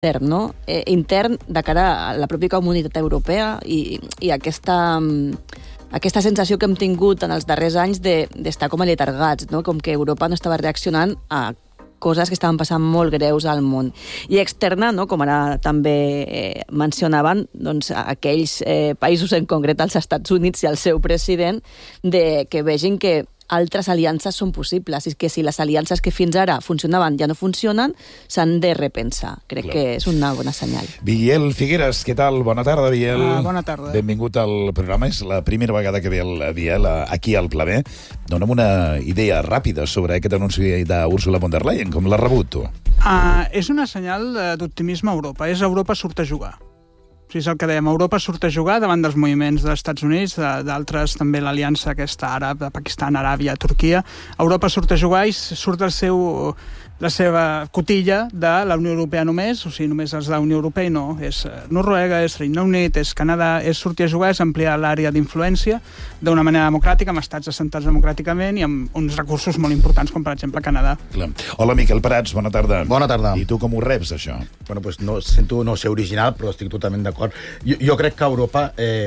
intern, no? Intern de cara a la pròpia comunitat europea i aquesta sensació que hem tingut en els darrers anys d'estar com aletargats, no? Com que Europa no estava reaccionant a coses que estaven passant molt greus al món. I externa, no? Com ara també mencionaven, doncs, aquells països, en concret els Estats Units i el seu president, que vegin que altres aliances són possibles i que si les aliances que fins ara funcionaven ja no funcionen, s'han de repensar. Crec que és una bona senyal. Biel Figueres, què tal? Bona tarda, Biel. Bona tarda. Benvingut al programa. És la primera vegada que ve el Biel aquí al Pla B. Dona'm una idea ràpida sobre aquest anunci d'Ursula von der Leyen. Com l'ha rebut, tu? És una senyal d'optimisme a Europa. Europa surt a jugar. És el que dèiem, Europa surt a jugar davant dels moviments dels Estats Units, d'altres també l'aliança aquesta àrab, de Pakistan, Aràbia, Turquia. Europa surt a jugar i surt la seva cotilla de la Unió Europea només, o sigui, només els de la Unió Europea i no. És Noruega, és Regne Unit, és Canadà, és sortir a jugar, és ampliar l'àrea d'influència d'una manera democràtica, amb estats assentats democràticament i amb uns recursos molt importants, com per exemple Canadà. Clar. Hola, Miquel Prats, bona tarda. Bona tarda. I tu com ho reps, això? Bueno, pues sento no ser original, però estic totalment d'acord. Jo crec que Europa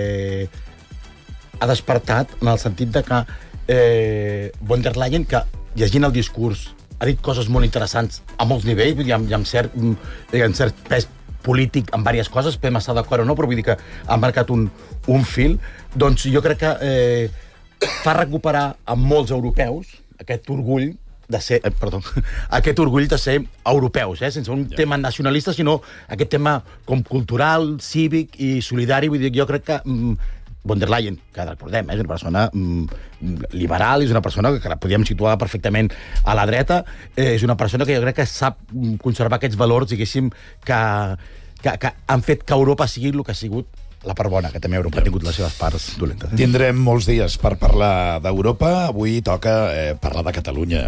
ha despertat en el sentit de que von der Leyen, que llegint el discurs ha dit coses molt interessants a molts nivells, vull dir, amb cert pes polític en diverses coses, podem estar d'acord o no, però vull dir que ha marcat un fil. Doncs jo crec que fa recuperar a molts europeus aquest orgull de ser, aquest orgull de ser europeus, sense un tema nacionalista, sinó aquest tema com cultural, cívic i solidari. Vull dir, jo crec que von der Leyen, que recordem, és una persona liberal, és una persona que la podíem situar perfectament a la dreta, és una persona que jo crec que sap conservar aquests valors, diguéssim, que han fet que Europa sigui el que ha sigut la part bona, que també Europa ha tingut les seves parts dolentes. Tindrem molts dies per parlar d'Europa. Avui toca parlar de Catalunya.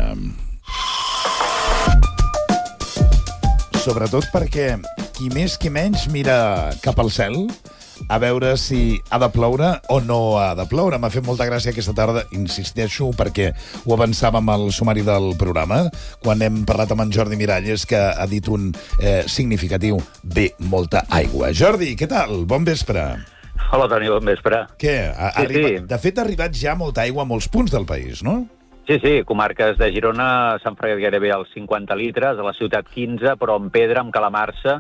Sobretot perquè qui més qui menys mira cap al cel a veure si ha de ploure o no ha de ploure. M'ha fet molta gràcia aquesta tarda, insisteixo, perquè ho avançàvem al sumari del programa, quan hem parlat amb en Jordi Miralles, que ha dit un significatiu "bé, molta aigua". Jordi, què tal? Bon vespre. Hola, Toni, bon vespre. Què? Sí. De fet, ha arribat ja molta aigua a molts punts del país, no? Sí, comarques de Girona s'han fregat gairebé els 50 litres, a la ciutat 15, però en pedra, amb calamarsa,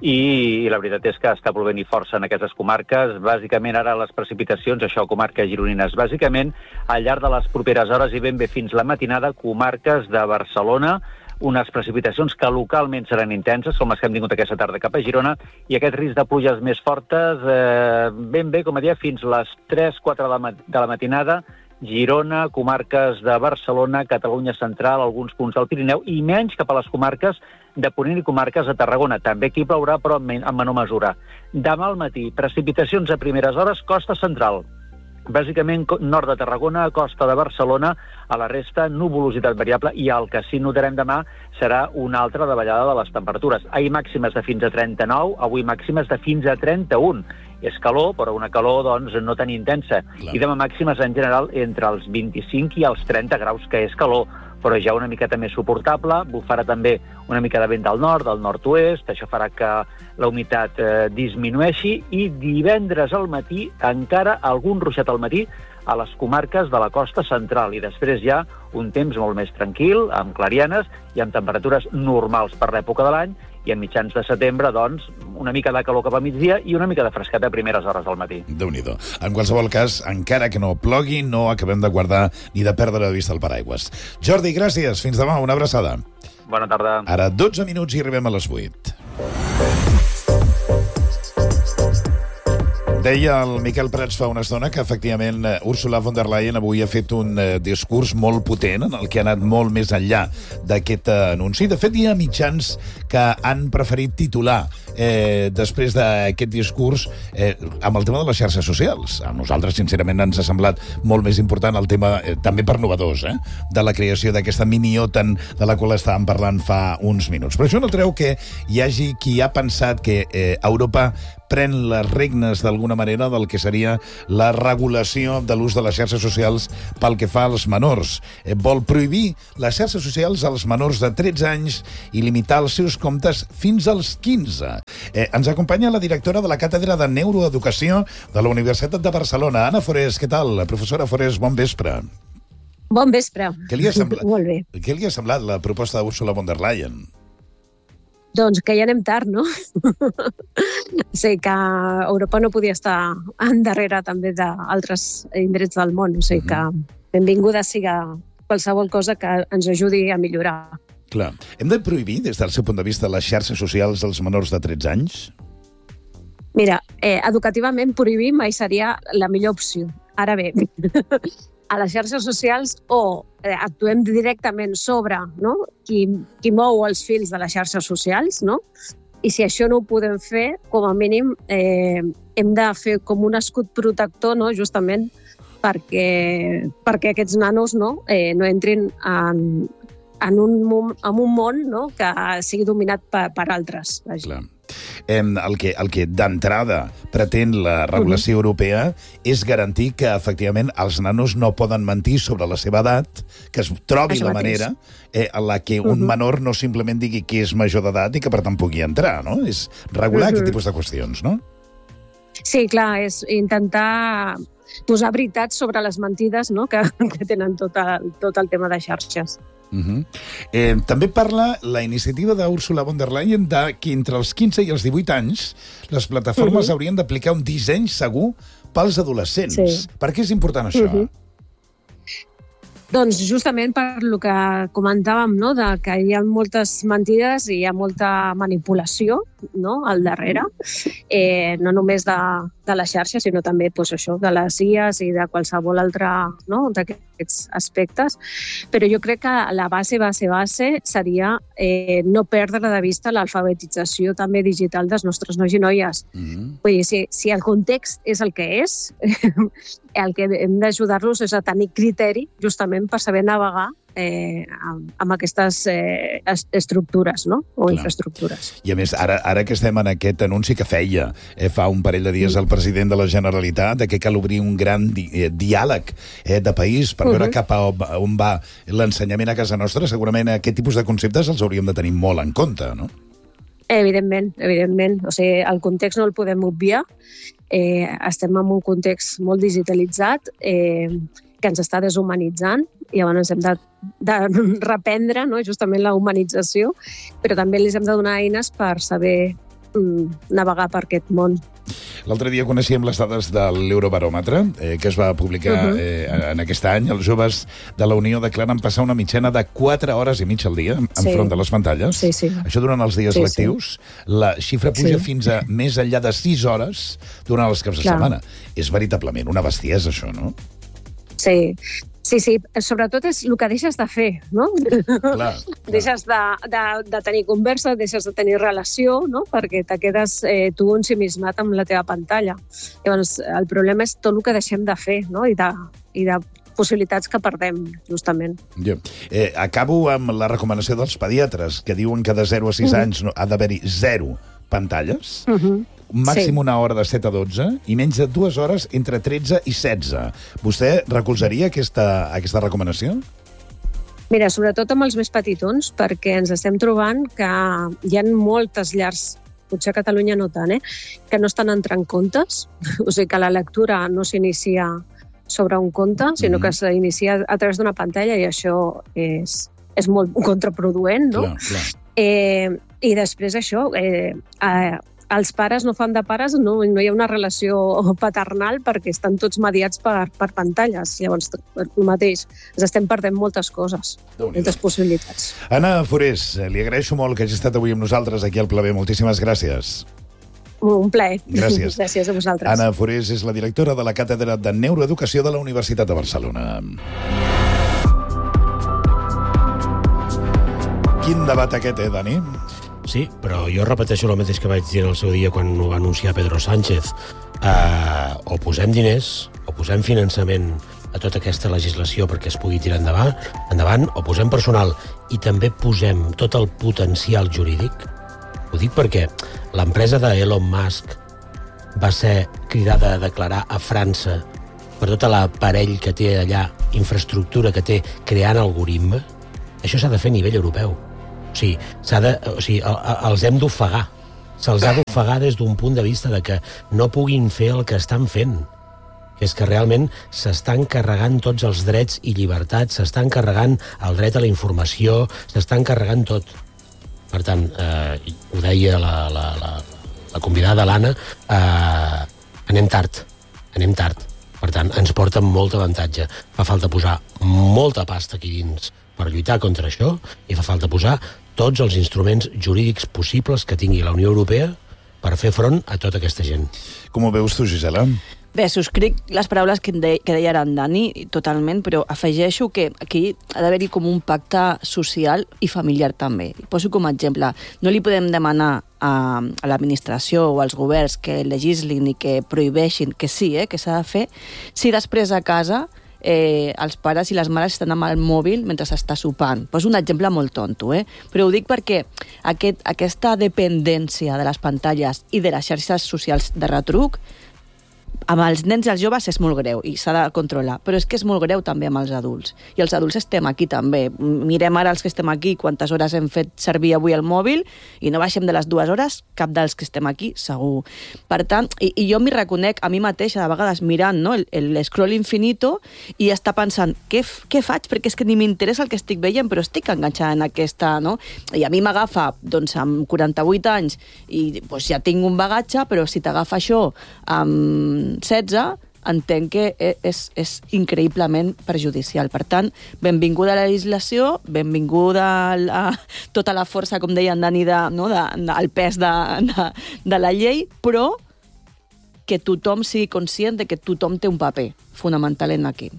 i la veritat és que està plovent i força en aquestes comarques. Bàsicament ara les precipitacions, això, comarques gironines, bàsicament al llarg de les properes hores i ben bé fins la matinada, comarques de Barcelona, unes precipitacions que localment seran intenses, com les que hem tingut aquesta tarda cap a Girona, i aquest risc de pluges més fortes, ben bé, com a dia, fins les 3-4 de la matinada, Girona, comarques de Barcelona, Catalunya central, alguns punts del Pirineu, i menys cap a les comarques de Ponent i comarques de Tarragona. També aquí plourà, però en menor mesura. Demà al matí, precipitacions a primeres hores, costa central. Bàsicament, nord de Tarragona, costa de Barcelona, a la resta, nuvolositat variable, i el que sí notarem demà serà una altra davallada de les temperatures. Ahir màximes de fins a 39, avui màximes de fins a 31. És calor, però una calor doncs, no tan intensa. Clar. I demà màximes en general entre els 25 i els 30 graus, que és calor, però ja una miqueta més suportable. Bufarà també una mica de vent del nord, del nord-oest, això farà que la humitat disminueixi, i divendres al matí encara algun ruixat al matí a les comarques de la costa central, i després ja un temps molt més tranquil, amb clarianes i amb temperatures normals per l'època de l'any, i a mitjans de setembre, doncs, una mica de calor cap a migdia i una mica de frescat a primeres hores del matí. Déu-n'hi-do. En qualsevol cas, encara que no plogui, no acabem de guardar ni de perdre de vista el paraigües. Jordi, gràcies. Fins demà. Una abraçada. Bona tarda. Ara 12 minuts i arribem a les 8. Deia el Miquel Prats fa una estona que, efectivament, Ursula von der Leyen avui ha fet un discurs molt potent en el que ha anat molt més enllà d'aquest anunci. De fet, hi ha mitjans que han preferit titular després d'aquest discurs amb el tema de les xarxes socials. A nosaltres, sincerament, ens ha semblat molt més important el tema, també per novedors, de la creació d'aquesta mini-OTAN de la qual estàvem parlant fa uns minuts. Però això no treu que hi hagi qui ha pensat que Europa pren les regnes d'alguna manera del que seria la regulació de l'ús de les xarxes socials pel que fa als menors. Vol prohibir les xarxes socials als menors de 13 anys i limitar els seus comptes fins als 15. Ens acompanya la directora de la Càtedra de Neuroeducació de la Universitat de Barcelona, Anna Forés. Què tal? Professora Forés, bon vespre. Bon vespre. Què li ha semblat, Molt bé. Què li ha semblat la proposta d'Ursula von der Leyen? Doncs que ja anem tard, no? Sé que Europa no podia estar endarrere també d'altres indrets del món. O sigui que benvinguda siga qualsevol cosa que ens ajudi a millorar. Clar. Hem de prohibir, des del seu punt de vista, les xarxes socials als menors de 13 anys? Mira, educativament prohibir mai seria la millor opció. Ara bé, a les xarxes socials o actuem directament sobre, no? qui mou els fils de les xarxes socials, no? I si això no ho podem fer, com a mínim hem de fer com un escut protector, no? Justament perquè aquests nanos no entrin en un món, no? Que sigui dominat per altres. Clar. El que d'entrada pretén la regulació europea és garantir que, efectivament, els nanos no poden mentir sobre la seva edat, que es trobi la manera en la que un menor no simplement digui que és major d'edat i que, per tant, pugui entrar, no? És regular aquest tipus de qüestions, no? Sí, clar, és intentar posar veritats sobre les mentides, no? que tenen tot el tema de xarxes. També parla la iniciativa d'Ursula von der Leyen que entre els 15 i els 18 anys les plataformes haurien d'aplicar un disseny segur pels adolescents. Sí. Per què és important això? Doncs justament per lo que comentàvem, no? De que hi ha moltes mentides i hi ha molta manipulació, no? Al darrere, no només de la xarxa, sinó també això, de les IAs i de qualsevol altre, no? D'aquests aspectes. Però jo crec que la base seria no perdre de vista l'alfabetització també digital dels nostres nois i noies. Vull dir, si el context és el que és, el que hem d'ajudar-los és a tenir criteri justament per saber navegar amb aquestes estructures, no? O infraestructures. I a més, ara que estem en aquest anunci que feia fa un parell de dies el president de la Generalitat, que cal obrir un gran diàleg de país per veure cap a on va l'ensenyament a casa nostra, segurament aquest tipus de conceptes els hauríem de tenir molt en compte, no? Evidentment. O sigui, el context no el podem obviar. Estem en un context molt digitalitzat que ens està deshumanitzant i llavors hem de reprendre, no? Justament la humanització, però també els hem de donar eines per saber navegar per aquest món. L'altre dia coneixíem les dades de l'Eurobaròmetre, que es va publicar en aquest any. Els joves de la Unió declaren passar una mitjana de 4 hores i mitja al dia enfront de les pantalles. Sí. Això durant els dies lectius. La xifra puja fins a més enllà de 6 hores durant els caps de setmana. És veritablement una bestiesa, això, no? Sí. Sobretot és el que deixes de fer, no? Clar. Deixes de tenir conversa, deixes de tenir relació, no? Perquè te quedes tu ensimismat amb la teva pantalla. Llavors, el problema és tot el que deixem de fer, no? I de possibilitats que perdem, justament. Acabo amb la recomanació dels pediatres, que diuen que de 0 a 6 anys ha d'haver-hi 0 pantalles, màxim una hora de 7 a 12 i menys de 2 hores entre 13 i 16. Vostè recolzaria aquesta recomanació? Mira, sobretot amb els més petitons, perquè ens estem trobant que hi ha moltes llars, potser a Catalunya no tant, que no estan entrant contes, o sigui que la lectura no s'inicia sobre un conte, sinó que s'inicia a través d'una pantalla i això és molt contraproduent, no? Clar. I després això, els pares no fan de pares, no hi ha una relació paternal perquè estan tots mediats per pantalles. Llavors, el mateix, ens estem perdent moltes coses, moltes possibilitats. Anna Forés, li agraeixo molt que hagi estat avui amb nosaltres aquí al Plaer. Moltíssimes gràcies. Un plaer. Gràcies. Gràcies a vosaltres. Anna Forés és la directora de la Càtedra de Neuroeducació de la Universitat de Barcelona. Quin debat aquest, Dani? Sí, però jo repeteixo el mateix que vaig dir en el seu dia quan ho va anunciar Pedro Sánchez. O posem diners, o posem finançament a tota aquesta legislació perquè es pugui tirar endavant, o posem personal i també posem tot el potencial jurídic. Ho dic perquè l'empresa d'Elon Musk va ser cridada a declarar a França per tot l'aparell que té allà, infraestructura que té, creant algoritme, això s'ha de fer a nivell europeu. O sigui, els hem d'ofegar. Se'ls ha d'ofegar des d'un punt de vista de que no puguin fer el que estan fent. Que és que realment s'estan carregant tots els drets i llibertats, s'estan carregant el dret a la informació, s'estan carregant tot. Per tant, ho deia la convidada, l'Anna, anem tard. Per tant, ens porta molt avantatge. Fa falta posar molta pasta aquí dins per lluitar contra això i fa falta posar tots els instruments jurídics possibles que tingui la Unió Europea per fer front a tota aquesta gent. Com ho veus tu, Gisela? Bé, subscric les paraules que deia ara en Dani, totalment, però afegeixo que aquí ha d'haver-hi com un pacte social i familiar també. Poso com a exemple, no li podem demanar a l'administració o als governs que legislin i que prohibeixin, que sí, que s'ha de fer, si després a casa els pares i les mares estan amb el mòbil mentre s'està sopant. Poso un exemple molt tonto, però ho dic perquè aquesta dependència de les pantalles i de les xarxes socials de retruc amb els nens i els joves és molt greu i s'ha de controlar, però és que és molt greu també amb els adults. I els adults estem aquí també. Mirem ara els que estem aquí quantes hores hem fet servir avui el mòbil i no baixem de les 2 hores cap dels que estem aquí, segur. Per tant, i jo m'hi reconec a mi mateixa de vegades mirant l'escroll infinito i estar pensant, què faig? Perquè és que ni m'interessa el que estic veient, però estic enganxada en aquesta, no? I a mi m'agafa, doncs, amb 48 anys i doncs, ja tinc un bagatge, però si t'agafa això amb 16, entenc que és increïblement perjudicial. Per tant, benvinguda a la legislació, benvinguda a tota la força, com deia en Dani, el pes de la llei, però que tothom sigui conscient de que tothom té un paper fonamental en aquí.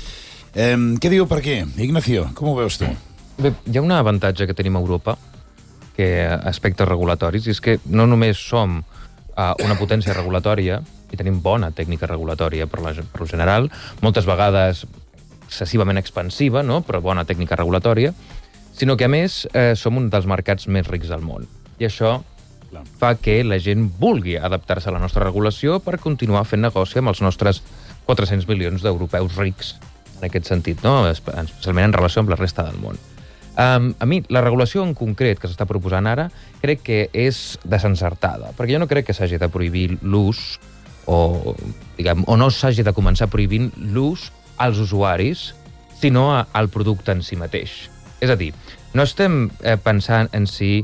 Què diu per què? Ignacio, com ho veus tu? Bé, hi ha un avantatge que tenim a Europa, que aspectes regulatoris, i és que no només som una potència regulatòria, i tenim bona tècnica regulatòria per lo general, moltes vegades excessivament expansiva, no? Però bona tècnica regulatòria, sinó que, a més, som un dels mercats més rics del món. I això fa que la gent vulgui adaptar-se a la nostra regulació per continuar fent negoci amb els nostres 400 milions d'europeus rics, en aquest sentit, no? Especialment en relació amb la resta del món. A mi, la regulació en concret que s'està proposant ara crec que és desencertada, perquè jo no crec que s'hagi de prohibir l'ús o no s'hagi de començar prohibint l'ús als usuaris, sinó al producte en si mateix. És a dir, no estem pensant en si,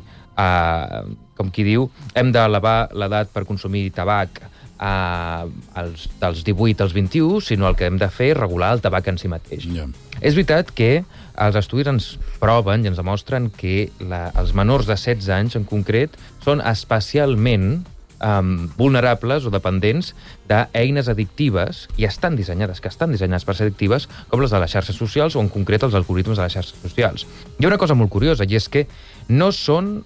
com qui diu, hem d'elevar l'edat per consumir tabac dels 18 als 21, sinó el que hem de fer és regular el tabac en si mateix. És veritat que els estudis ens proven i ens demostren que els menors de 16 anys, en concret, són especialment vulnerables o dependents d'eines addictives i estan dissenyades per ser addictives, com les de les xarxes socials o en concret els algoritmes de les xarxes socials. Hi ha una cosa molt curiosa i és que no són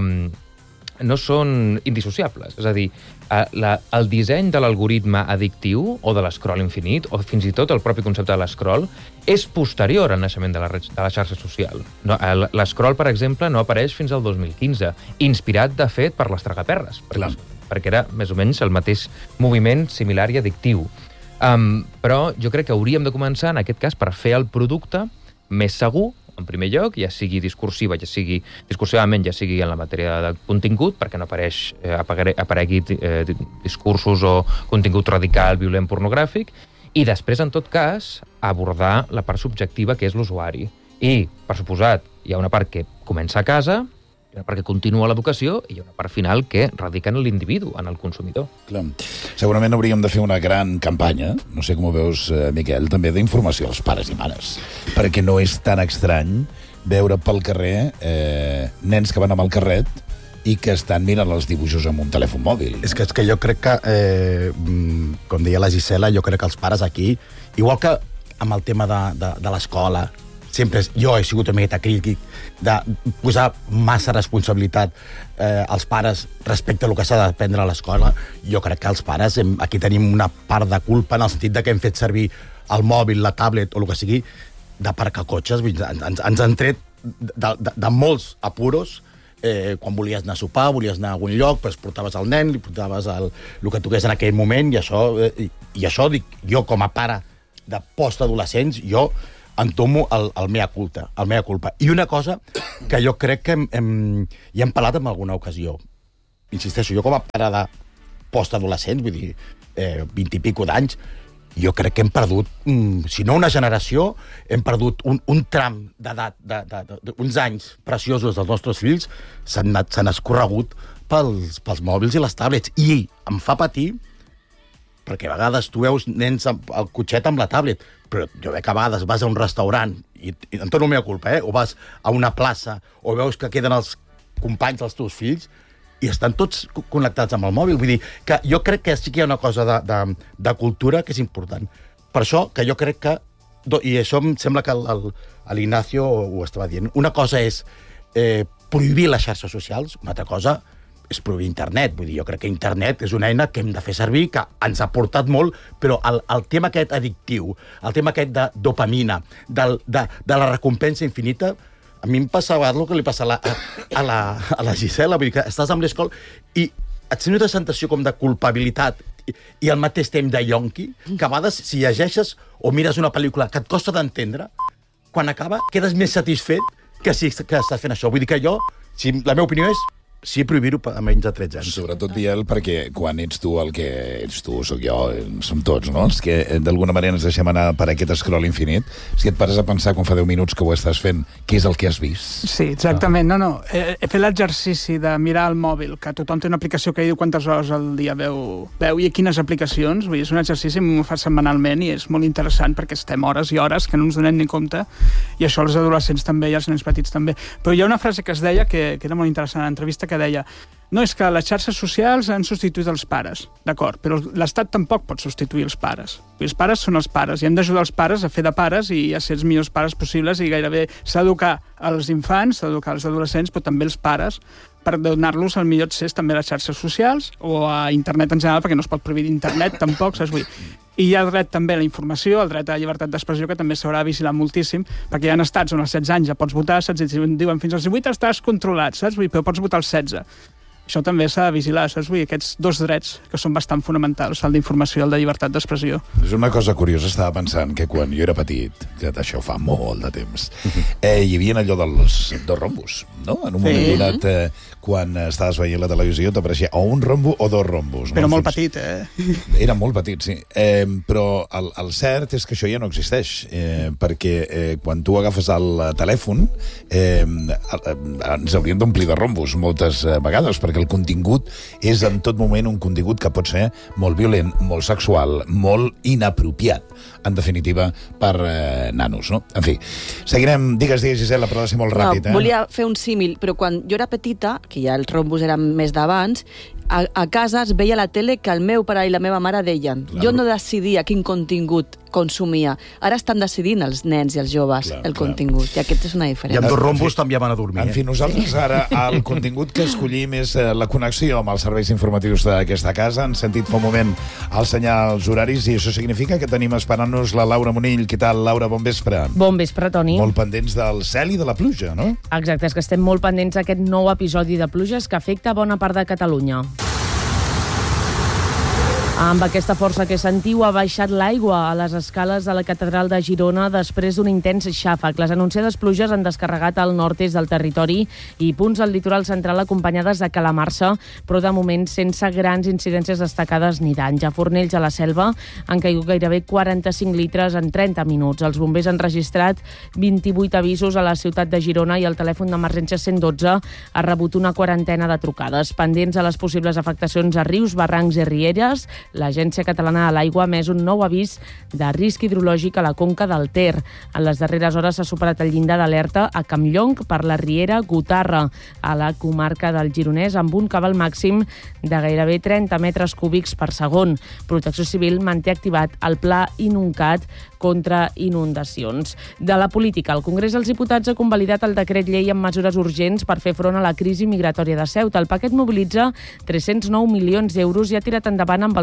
indissociables. És a dir, el disseny de l'algoritme addictiu o de l'escroll infinit o fins i tot el propi concepte de l'escroll és posterior al naixement de la xarxa social. L'escroll, per exemple, no apareix fins al 2015, inspirat, de fet, per les tragaperres, perquè era més o menys el mateix moviment similar i addictiu. Però jo crec que hauríem de començar, en aquest cas, per fer el producte més segur, en primer lloc, ja sigui discursivament, ja sigui en la matèria de contingut, perquè no aparegui discursos o contingut radical, violent, pornogràfic, i després, en tot cas, abordar la part subjectiva, que és l'usuari. I, per suposat, hi ha una part que comença a casa, hi ha una part que continua a l'educació i hi ha una part final que radica en l'individu, en el consumidor. Clar. Segurament hauríem de fer una gran campanya, no sé com ho veus, Miquel, també d'informació als pares i mares, perquè no és tan estrany veure pel carrer nens que van amb el carret i que estan mirant els dibuixos amb un telèfon mòbil. És que jo crec que, com deia la Gisela, jo crec que els pares aquí, igual que amb el tema de l'escola, sempre jo he sigut una miqueta crític de posar massa responsabilitat als pares respecte al que s'ha d'aprendre a l'escola. Jo crec que els pares aquí tenim una part de culpa en el sentit de que hem fet servir el mòbil, la tablet o el que sigui d'aparcar cotxes. Ens han tret de molts apuros quan volies anar a sopar, volies anar a algun lloc, pues portaves el nen, li portaves el que toqués en aquell moment, i això dic, jo com a pare de postadolescents, jo entomo el mea culpa. I una cosa que jo crec que hi hem parlat en alguna ocasió. Insisteixo, jo com a pare de postadolescents, vull dir, 20 i pico d'anys, jo crec que hem perdut, si no una generació, hem perdut un tram d'edat, uns anys preciosos dels nostres fills, s'han escorregut pels mòbils i les tablets. I em fa patir, perquè a vegades tu veus nens al cotxet amb la tablet, però jo veig que a vegades vas a un restaurant, i en tot la meva culpa, o vas a una plaça, o veus que queden els companys dels teus fills, i estan tots connectats amb el mòbil. Vull dir que jo crec que sí que hi ha una cosa de cultura que és important. Per això que jo crec que, i això em sembla que l'Ignacio ho estava dient, una cosa és prohibir les xarxes socials, una altra cosa és prohibir internet. Vull dir, jo crec que internet és una eina que hem de fer servir, que ens ha portat molt, però el tema aquest addictiu, el tema aquest de dopamina, de la recompensa infinita, a mi em passava el que li passa a la Gisela, vull dir que estàs amb l'escola i et sents una sensació com de culpabilitat i al mateix temps de yonqui, que a vegades si llegeixes o mires una pel·lícula que et costa d'entendre, quan acaba quedes més satisfet que si que estàs fent això. Vull dir que jo, la meva opinió és sí prohibir-ho a menys de 13 anys. Sobretot, Biel, perquè quan ets tu el que ets tu, soc jo, som tots, no? És que d'alguna manera ens deixem anar per aquest scroll infinit. És que et pares a pensar quan fa 10 minuts que ho estàs fent, què és el que has vist? Sí, exactament. No. He fet l'exercici de mirar el mòbil, que tothom té una aplicació que diu quantes hores al dia veu i quines aplicacions. Vull dir, és un exercici, m'ho fa setmanalment i és molt interessant perquè estem hores i hores que no ens donem ni compte, i això els adolescents també i els nens petits també. Però hi ha una frase que es deia que era molt interessant a l'entrevista, que deia, no, és que les xarxes socials han substituït els pares, d'acord, però l'Estat tampoc pot substituir els pares. Els pares són els pares i hem d'ajudar els pares a fer de pares i a ser els millors pares possibles, i gairebé s'ha d'educar els infants, s'ha d'educar els adolescents, però també els pares, per donar-los el millor accés també a les xarxes socials o a internet en general, perquè no es pot prohibir internet tampoc, saps? Vull dir. I hi ha el dret també a la informació, el dret a la llibertat d'expressió, que també s'haurà de vigilar moltíssim, perquè hi ha estats on als 16 anys ja pots votar, saps? I diuen fins als 18 estàs controlat, saps? Vull dir, però pots votar als 16. Això també s'ha de vigilar, saps? Vull dir, aquests dos drets que són bastant fonamentals, el d'informació i el de llibertat d'expressió. És una cosa curiosa, estava pensant que quan jo era petit, que això fa molt de temps, hi havia allò dels dos rombos, no? En un moment donat, quan estaves veient la televisió, t'apareixia o un rombo o dos rombos. Però molt petit, Era molt petit, sí. Però el cert és que això ja no existeix, perquè quan tu agafes el telèfon ens hauríem d'omplir de rombos moltes vegades, perquè el contingut és en tot moment un contingut que pot ser molt violent, molt sexual, molt inapropiat, en definitiva, per nanos, no? En fi, seguirem, digues, Gisela, però ha de ser molt ràpid. Volia fer un símil, però quan jo era petita, que ja els rombos eren més d'abans, a casa es veia a la tele que el meu pare i la meva mare deien. Jo no decidia quin contingut consumia. Ara estan decidint els nens i els joves el contingut, i aquesta és una diferència. I amb dos rombos també van a dormir. En fi, nosaltres ara el contingut que escollim és la connexió amb els serveis informatius d'aquesta casa. Han sentit fa un moment els senyals horaris i això significa que tenim esperant-nos la Laura Monill. Què tal, Laura? Bon vespre. Bon vespre, Toni. Molt pendents del cel i de la pluja, no? Exacte, és que estem molt pendents d'aquest nou episodi de pluges que afecta bona part de Catalunya. Amb aquesta força que sentiu, ha baixat l'aigua a les escales de la catedral de Girona després d'un intens xàfec. Les anunciades pluges han descarregat al nord-est del territori i punts del litoral central acompanyades de calamarsa, però de moment sense grans incidències destacades ni danys. A Fornells, a la Selva, han caigut gairebé 45 litres en 30 minuts. Els bombers han registrat 28 avisos a la ciutat de Girona i el telèfon d'emergència 112 ha rebut una quarantena de trucades. Pendents a les possibles afectacions a rius, barrancs i rieres, l'Agència Catalana de l'Aigua ha emès un nou avís de risc hidrològic a la conca del Ter. En les darreres hores s'ha superat el llindar d'alerta a Campllong per la riera Gotarra, a la comarca del Gironès, amb un cabal màxim de gairebé 30 metres cúbics per segon. Protecció Civil manté activat el Pla Inuncat contra inundacions. De la política, el Congrés dels Diputats ha convalidat el decret llei amb mesures urgents per fer front a la crisi migratòria de Ceuta. El paquet mobilitza 309 milions d'euros i ha tirat endavant amb el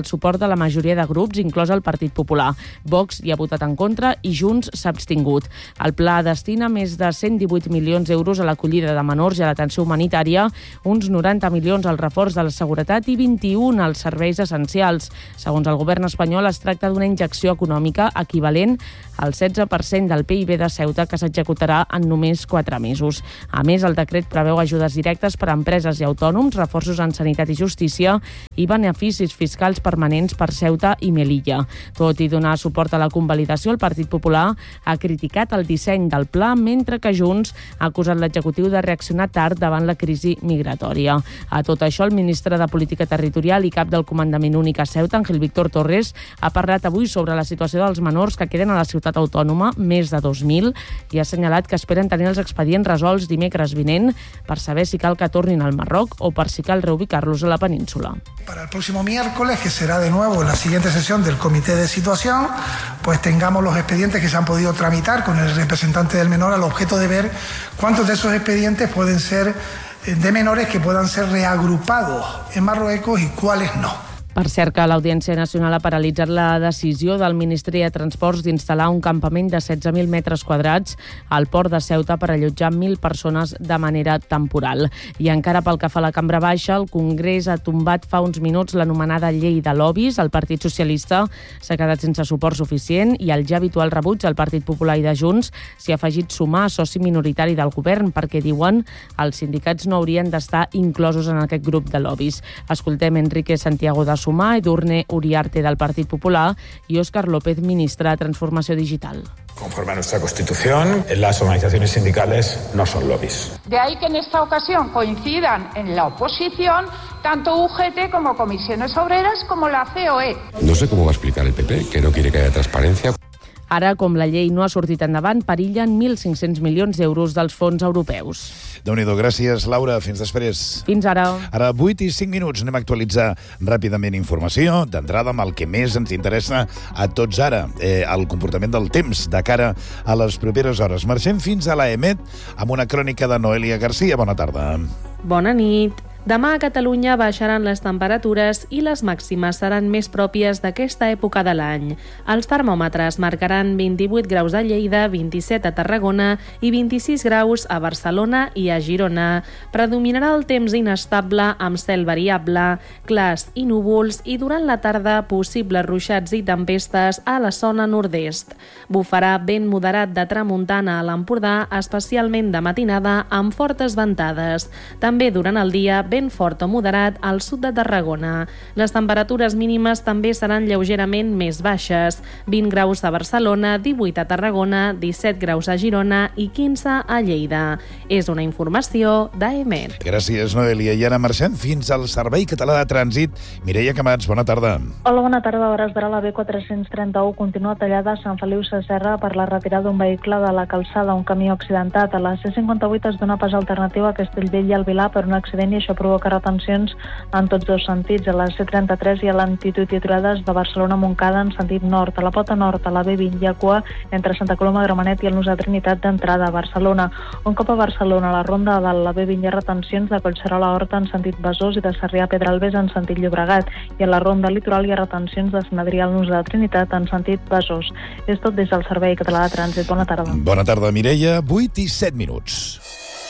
suport de la majoria de grups, inclòs el Partit Popular. Vox hi ha votat en contra i Junts s'ha abstingut. El pla destina més de 118 milions d'euros a l'acollida de menors i a l'atenció humanitària, uns 90 milions al reforç de la seguretat i 21 als serveis essencials. Segons el govern espanyol, es tracta d'una injecció econòmica equivalent al 16% del PIB de Ceuta que s'executarà en només 4 mesos. A més, el decret preveu ajudes directes per a empreses i autònoms, reforços en sanitat i justícia i beneficis fiscals permanents per Ceuta i Melilla. Tot i donar suport a la convalidació, el Partit Popular ha criticat el disseny del pla, mentre que Junts ha acusat l'executiu de reaccionar tard davant la crisi migratòria. A tot això, el ministre de Política Territorial i cap del Comandament Únic a Ceuta, Ángel Víctor Torres, ha parlat avui sobre la situació dels menors que queden a la ciutat autònoma, més de 2.000, i ha assenyalat que esperen tenir els expedients resolts dimecres vinent per saber si cal que tornin al Marroc o per si cal reubicar-los a la península. Para el próximo miércoles, que será de nuevo la siguiente sesión del Comité de Situación, pues tengamos los expedientes que se han podido tramitar con el representante del menor al objeto de ver cuántos de esos expedientes pueden ser de menores que puedan ser reagrupados en Marruecos y cuáles no. Per cert, que l'Audiència Nacional ha paralitzat la decisió del Ministeri de Transports d'instal·lar un campament de 16.000 metres quadrats al port de Ceuta per allotjar 1.000 persones de manera temporal. I encara pel que fa a la Cambra Baixa, el Congrés ha tombat fa uns minuts l'anomenada llei de lobbies. El Partit Socialista s'ha quedat sense suport suficient i el ja habitual rebuig del Partit Popular i de Junts s'hi ha afegit sumar a soci minoritari del govern perquè, diuen, els sindicats no haurien d'estar inclosos en aquest grup de lobbies. Escoltem Enrique Santiago de Sumar, Edurne Uriarte del Partit Popular y Óscar López, ministra de Transformación Digital. Conforme a nuestra Constitución, las organizaciones sindicales no son lobbies. De ahí que en esta ocasión coincidan en la oposición tanto UGT como Comisiones Obreras como la COE. No sé cómo va a explicar el PP, que no quiere que haya transparencia. Ara, com la llei no ha sortit endavant, perillen 1.500 milions d'euros dels fons europeus. Déu-n'hi-do, gràcies, Laura. Fins després. Fins ara. Ara, 8 i 5 minuts, anem a actualitzar ràpidament informació, d'entrada amb el que més ens interessa a tots ara, el comportament del temps de cara a les properes hores. Marxem fins a la EMET amb una crònica de Noelia Garcia. Bona tarda. Bona nit. Demà a Catalunya baixaran les temperatures i les màximes seran més pròpies d'aquesta època de l'any. Els termòmetres marcaran 28 graus a Lleida, 27 a Tarragona i 26 graus a Barcelona i a Girona. Predominarà el temps inestable amb cel variable, clars i núvols i durant la tarda possibles ruixats i tempestes a la zona nord-est. Bufarà vent moderat de tramuntana a l'Empordà, especialment de matinada amb fortes ventades. També durant el dia vent fort o moderat al sud de Tarragona. Les temperatures mínimes també seran lleugerament més baixes. 20 graus a Barcelona, 18 a Tarragona, 17 graus a Girona i 15 a Lleida. És una informació d'EMET. Gràcies, Noelia. I ara marxem fins al Servei Català de Trànsit. Mireia Camats, bona tarda. Hola, bona tarda. A hores d'ara la B431 continua tallada a Sant Feliu Sasserra per la retirada d'un vehicle de la calçada, un camió accidentat. A la C58 es dona pas alternatiu a Castellbell i al Vilar per un accident i això provoca retencions en tots dos sentits. A la C33 hi ha lentitud i aturades de Barcelona a Montcada en sentit nord. A la pota nord, a la B20 hi ha cua entre Santa Coloma de Gramenet i el Nus de Trinitat d'entrada a Barcelona. Un cop a Barcelona, a la ronda de la B20 hi ha retencions de Collserola Horta en sentit Besòs i de Sarrià a Pedralbes en sentit Llobregat. I a la ronda litoral hi ha retencions de Sant Adrià al Nus de Trinitat en sentit Besòs. És tot des del Servei Català de Trànsit. Bona tarda. Bona tarda, Mireia. 8 i 7 minuts.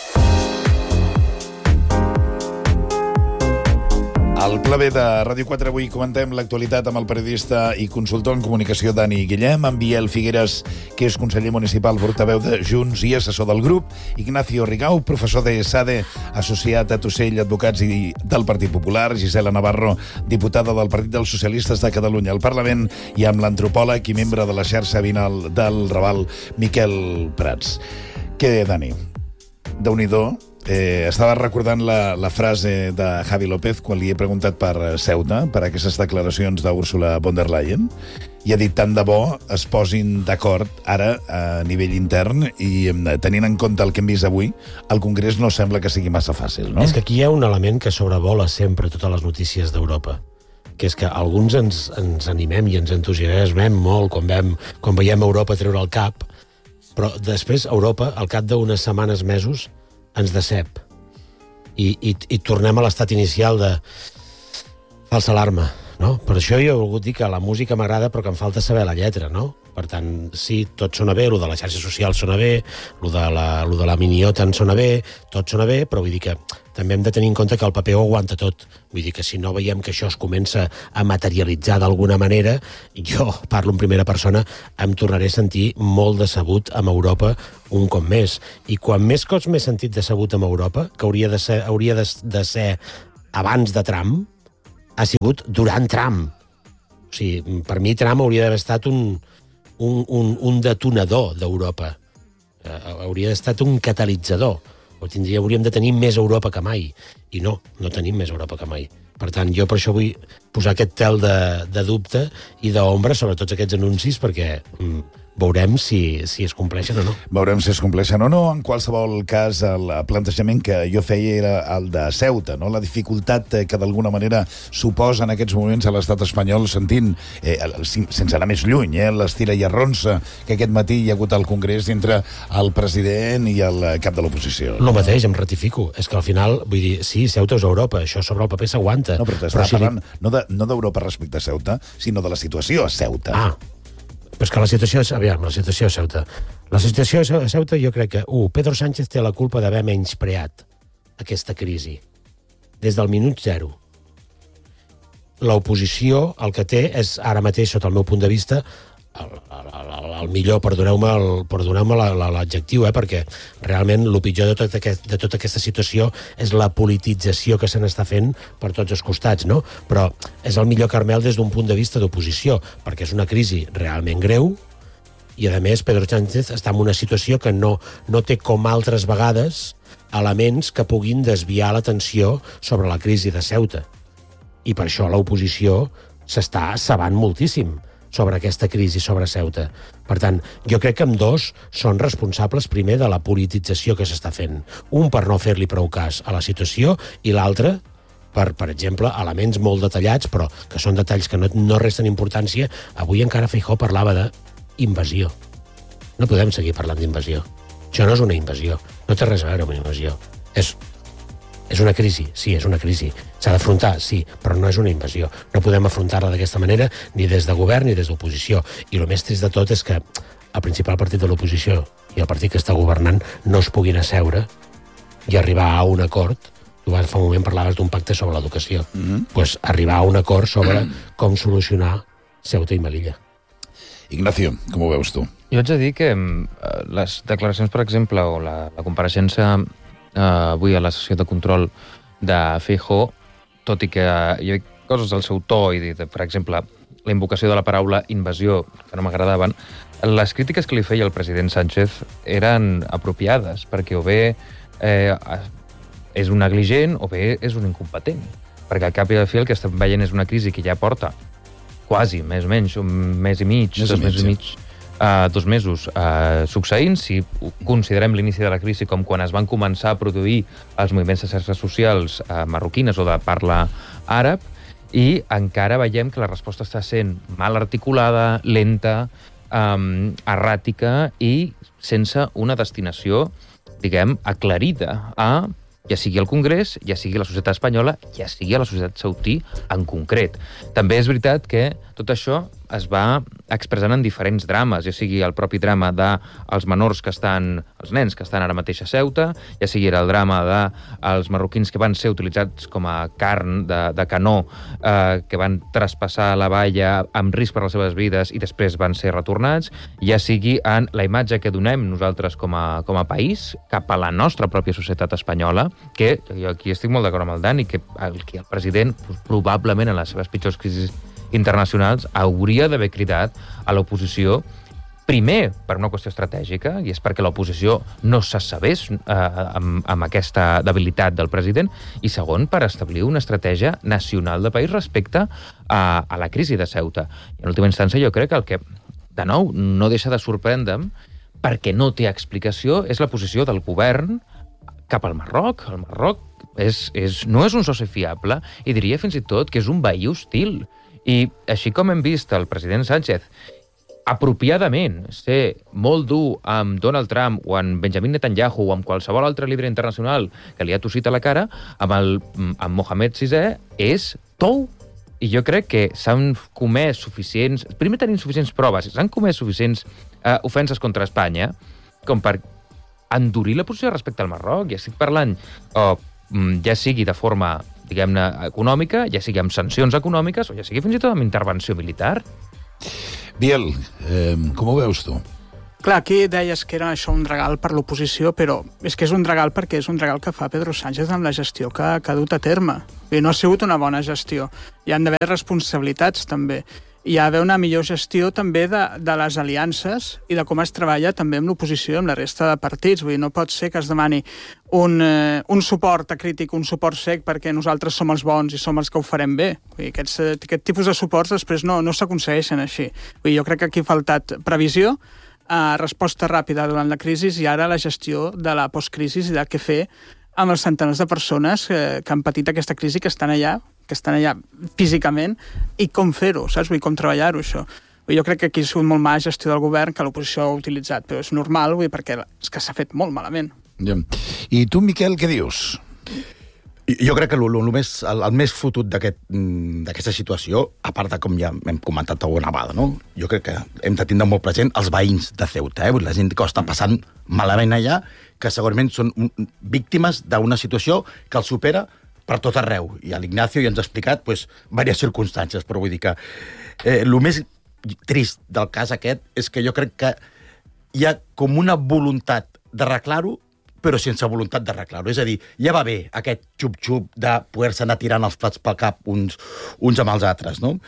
Al Pla B de Ràdio 4 avui comentem l'actualitat amb el periodista i consultor en comunicació Dani Guillem, amb Biel Figueres, que és conseller municipal, portaveu de Junts i assessor del grup, Ignacio Rigau, professor de SADE, associat a Tussell Advocats i del Partit Popular, Gisela Navarro, diputada del Partit dels Socialistes de Catalunya al Parlament, i amb l'antropòleg i membre de la xarxa Vinal del Raval, Miquel Prats. Què, Dani? Déu-n'hi-do. Estava recordant la frase de Javi López quan li he preguntat per Ceuta, per aquestes declaracions d'Úrsula von der Leyen, i ha dit tant de bo es posin d'acord ara a nivell intern i tenint en compte el que hem vist avui, el Congrés no sembla que sigui massa fàcil, no? És que aquí hi ha un element que sobrevola sempre totes les notícies d'Europa, que és que alguns ens animem i ens entusiasmem molt quan veiem Europa treure el cap, però després Europa, al cap d'unes setmanes, mesos, ens decep i tornem a l'estat inicial de falsa alarma, no? Per això jo he volgut dir que la música m'agrada però que em falta saber la lletra, no? Per tant, sí, tot sona bé, lo de la xarxa social sona bé, lo de la miniota en sona bé, tot sona bé, però vull dir que també hem de tenir en compte que el paper ho aguanta tot. Vull dir que si no veiem que això es comença a materialitzar d'alguna manera, jo parlo en primera persona, em tornaré a sentir molt decebut amb Europa un cop més. I quan més cops m'he sentit decebut amb Europa, que hauria de ser abans de Trump, ha sigut durant Trump. O sigui, per mi Trump hauria d'haver estat un detonador d'Europa. Hauria d'haver estat un catalitzador. Hauríem de tenir més Europa que mai. I no tenim més Europa que mai. Per tant, jo per això vull posar aquest tel de dubte i d'ombra sobre tots aquests anuncis, perquè veurem si es compleixen o no. Veurem si es compleixen o no. En qualsevol cas, el plantejament que jo feia era el de Ceuta, no? La dificultat que d'alguna manera suposa en aquests moments a l'estat espanyol, sentint, sense anar més lluny, l'estira i arronsa que aquest matí hi ha hagut al Congrés entre el president i el cap de l'oposició. El mateix, em ratifico. És que al final, vull dir, sí, Ceuta és Europa, això sobre el paper s'aguanta. No, però t'estava parlant no d'Europa respecte a Ceuta, sinó de la situació a Ceuta. Però és que la situació a Ceuta. La situació a Ceuta jo crec que, Pedro Sánchez té la culpa d'haver menyspreat aquesta crisi. Des del minut zero. L'oposició el que té és, ara mateix, sota el meu punt de vista, el millor, perdoneu-me l'adjectiu, perquè realment el pitjor de tota aquesta situació és la politització que se n'està fent per tots els costats, no? Però és el millor Carmel des d'un punt de vista d'oposició, perquè és una crisi realment greu i, a més, Pedro Sánchez està en una situació que no té, com altres vegades, elements que puguin desviar l'atenció sobre la crisi de Ceuta. I per això l'oposició s'està cebant moltíssim sobre aquesta crisi sobre Ceuta. Per tant, jo crec que ambdós són responsables primer de la politització que s'està fent. Un per no fer-li prou cas a la situació i l'altre per exemple, elements molt detallats, però que són detalls que no resten importància. Avui encara Feijóo parlava d'invasió. No podem seguir parlant d'invasió. Això no és una invasió. No té res a veure amb una invasió. És una crisi, sí, és una crisi. S'ha d'afrontar, sí, però no és una invasió. No podem afrontar-la d'aquesta manera ni des de govern ni des d'oposició. I el més trist de tot és que el principal partit de l'oposició i el partit que està governant no es puguin asseure i arribar a un acord. Tu fa un moment parlaves d'un pacte sobre l'educació. Pues arribar a un acord sobre com solucionar Ceuta i Melilla. Ignacio, com ho veus tu? Jo haig de dir que les declaracions, per exemple, o la compareixença avui a la sessió de control de Feijóo, tot i que hi ha coses del seu to i, per exemple, la invocació de la paraula invasió, que no m'agradaven, les crítiques que li feia el president Sánchez eren apropiades, perquè o bé és un negligent o bé és un incompetent. Perquè al cap i a la fi el que estem veient és una crisi que ja porta quasi, més o menys, un mes i mig, 2 mesos succeint. Si considerem l'inici de la crisi com quan es van començar a produir els moviments de xarxes socials marroquines o de parla àrab, i encara veiem que la resposta està sent mal articulada, lenta, erràtica i sense una destinació, diguem, aclarida a ja sigui al Congrés, ja sigui a la societat espanyola, ja sigui a la societat saudí en concret. També és veritat que tot això es va expressant en diferents drames, ja sigui el propi drama dels menors que estan, els nens que estan ara mateix a Ceuta, ja sigui el drama dels marroquins que van ser utilitzats com a carn de canó, que van traspassar la valla amb risc per les seves vides i després van ser retornats, ja sigui en la imatge que donem nosaltres com a país cap a la nostra pròpia societat espanyola, que jo aquí estic molt d'acord amb el Dani, que el president probablement en les seves pitjors crisis internacionals hauria d'haver cridat a l'oposició, primer per una qüestió estratègica, i és perquè l'oposició no s'assabés amb aquesta debilitat del president, i segon, per establir una estratègia nacional de país respecte a la crisi de Ceuta. I en última instància jo crec que el que, de nou, no deixa de sorprendre'm, perquè no té explicació, és la posició del govern cap al Marroc. El Marroc no és un soci fiable i diria fins i tot que és un veí hostil. I així com hem vist el president Sánchez apropiadament ser molt dur amb Donald Trump o amb Benjamin Netanyahu o amb qualsevol altre líder internacional que li ha tossit a la cara, amb Mohamed VI és tou I jo crec que s'han comès suficients... Primer tenim suficients proves, s'han comès suficients ofenses contra Espanya com per endurir la posició respecte al Marroc. Ja estic parlant, ja sigui de forma, diguem-ne, econòmica, ja sigui amb sancions econòmiques, o ja sigui fins i tot amb intervenció militar. Biel, com ho veus tu? Clar, aquí deies que era això un regal per l'oposició, però és que és un regal perquè és un regal que fa Pedro Sánchez amb la gestió que ha dut a terme. I no ha sigut una bona gestió. Hi han d'haver responsabilitats, també. Hi ha d'haver una millor gestió també de les aliances i de com es treballa també amb l'oposició i amb la resta de partits. Vull dir, no pot ser que es demani un suport acrític, un suport sec, perquè nosaltres som els bons i som els que ho farem bé. Vull dir, aquest tipus de suports després no s'aconsegueixen així. Vull dir, jo crec que aquí ha faltat previsió, resposta ràpida durant la crisi i ara la gestió de la postcrisi i de què fer amb els centenars de persones que han patit aquesta crisi, que estan allà físicament, i com fer-ho, saps? Vull dir, com treballar-ho, això. Jo crec que aquí ha sigut molt mala gestió del govern que l'oposició ha utilitzat, però és normal, vull dir, perquè és que s'ha fet molt malament. Ja. I tu, Miquel, què dius? Jo crec que el més fotut d'aquesta situació, a part de com ja hem comentat alguna vegada, no? Jo crec que hem de tindre molt present els veïns de Ceuta, la gent que ho està passant malament allà, que segurament són víctimes d'una situació que els supera per tot arreu. I l'Ignacio ja ens ha explicat diverses circumstàncies, però vull dir que el més trist del cas aquest és que jo crec que hi ha com una voluntat d'arreglar-ho, però sense voluntat d'arreglar-ho. És a dir, ja va bé aquest xup-xup de poder-se anar tirant els plats pel cap uns amb els altres, no?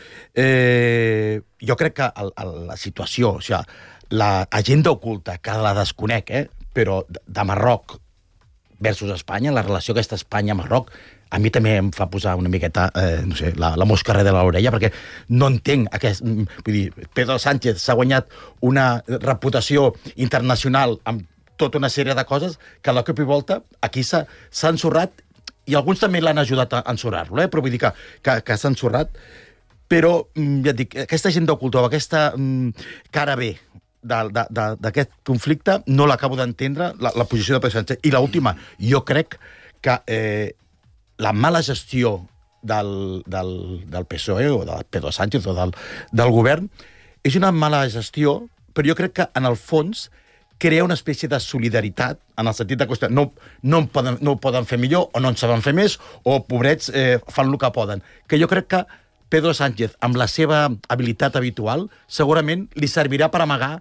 Jo crec que la situació, o sigui, l'agenda oculta, que la desconec, però de Marroc versus Espanya, la relació aquesta Espanya-Marroc, a mi també em fa posar una miqueta, no sé, la mosca de l'orella, perquè no entenc aquest... Vull dir, Pedro Sánchez s'ha guanyat una reputació internacional amb tota una sèrie de coses que a la cop i volta aquí s'ha ensorrat, i alguns també l'han ajudat a ensorrar-lo, però vull dir que s'ha ensorrat. Però, ja et dic, aquesta agenda oculta, aquesta cara B d'aquest conflicte, no l'acabo d'entendre, la posició de Pedro Sánchez. I l'última, jo crec que la mala gestió del PSOE o de Pedro Sánchez o del govern és una mala gestió, però jo crec que, en el fons, crea una espècie de solidaritat, en el sentit de que no ho poden fer millor, o no en saben fer més, o, pobrets, fan el que poden. Que jo crec que Pedro Sánchez, amb la seva habilitat habitual, segurament li servirà per amagar,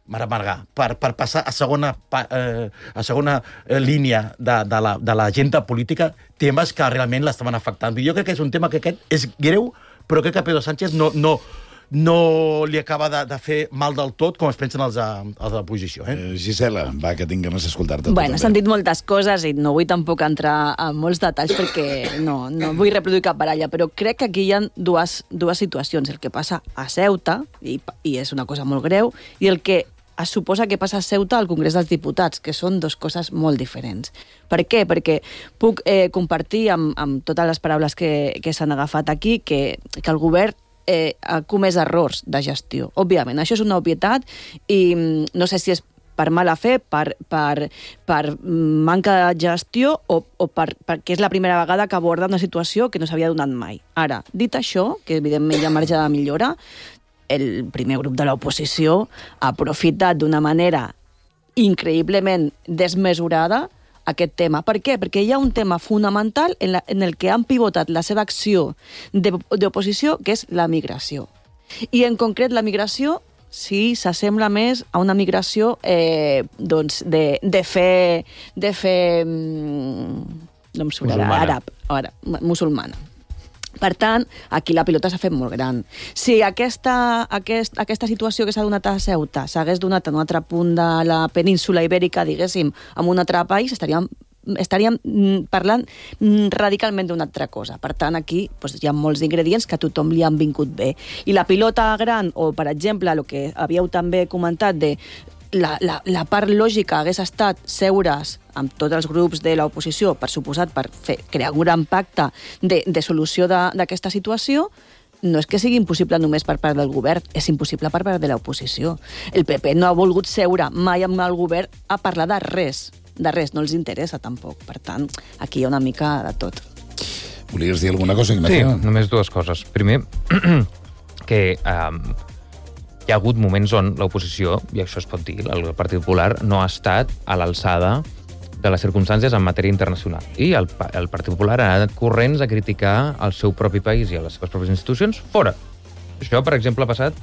per passar a segona línia de l'agenda política temes que realment l'estaven afectant. Jo crec que és un tema que aquest és greu, però crec que Pedro Sánchez no li acaba de fer mal del tot, com es pensen els de l'oposició. Gisela, va, que tinc ganes d'escoltar-te. Bueno, s'han dit moltes coses i no vull tampoc entrar en molts detalls perquè no vull reproduir cap baralla, però crec que aquí hi ha dues situacions. El que passa a Ceuta, i és una cosa molt greu, i el que es suposa que passa a Ceuta al Congrés dels Diputats, que són dues coses molt diferents. Per què? Perquè puc compartir amb totes les paraules que s'han agafat aquí que el govern ha comès errors de gestió. Òbviament, això és una obvietat i no sé si és per mala fe, per manca de gestió o perquè és la primera vegada que aborda una situació que no s'havia donat mai. Ara, dit això, que evidentment hi ha marge de millora, el primer grup de l'oposició ha aprofitat d'una manera increïblement desmesurada aquest tema. Per què? Perquè hi ha un tema fonamental en el que han pivotat la seva acció d'oposició, que és la migració. I en concret la migració sí s'assembla més a una migració de fe no em surt ara, musulmana. Per tant, aquí la pilota s'ha fet molt gran. Si aquesta situació que s'ha donat a Ceuta s'hagués donat en un altre punt de la península ibèrica, diguéssim, en un altre país, estaríem parlant radicalment d'una altra cosa. Per tant, aquí hi ha molts ingredients que a tothom li han vingut bé. I la pilota gran, o per exemple, el que havíeu també comentat de la part lògica hagués estat seure's amb tots els grups de l'oposició, per suposat, per crear un gran pacte de solució d'aquesta situació, no és que sigui impossible només per part del govern, és impossible per part de l'oposició. El PP no ha volgut seure mai amb el govern a parlar de res, no els interessa tampoc. Per tant, aquí hi ha una mica de tot. Volies dir alguna cosa, Ignacio? Sí, només dues coses. Primer, que hi ha hagut moments on l'oposició, i això es pot dir, el Partit Popular no ha estat a l'alçada de les circumstàncies en matèria internacional. I el Partit Popular ha anat corrents a criticar el seu propi país i les seves pròpies institucions fora. Això, per exemple, ha passat,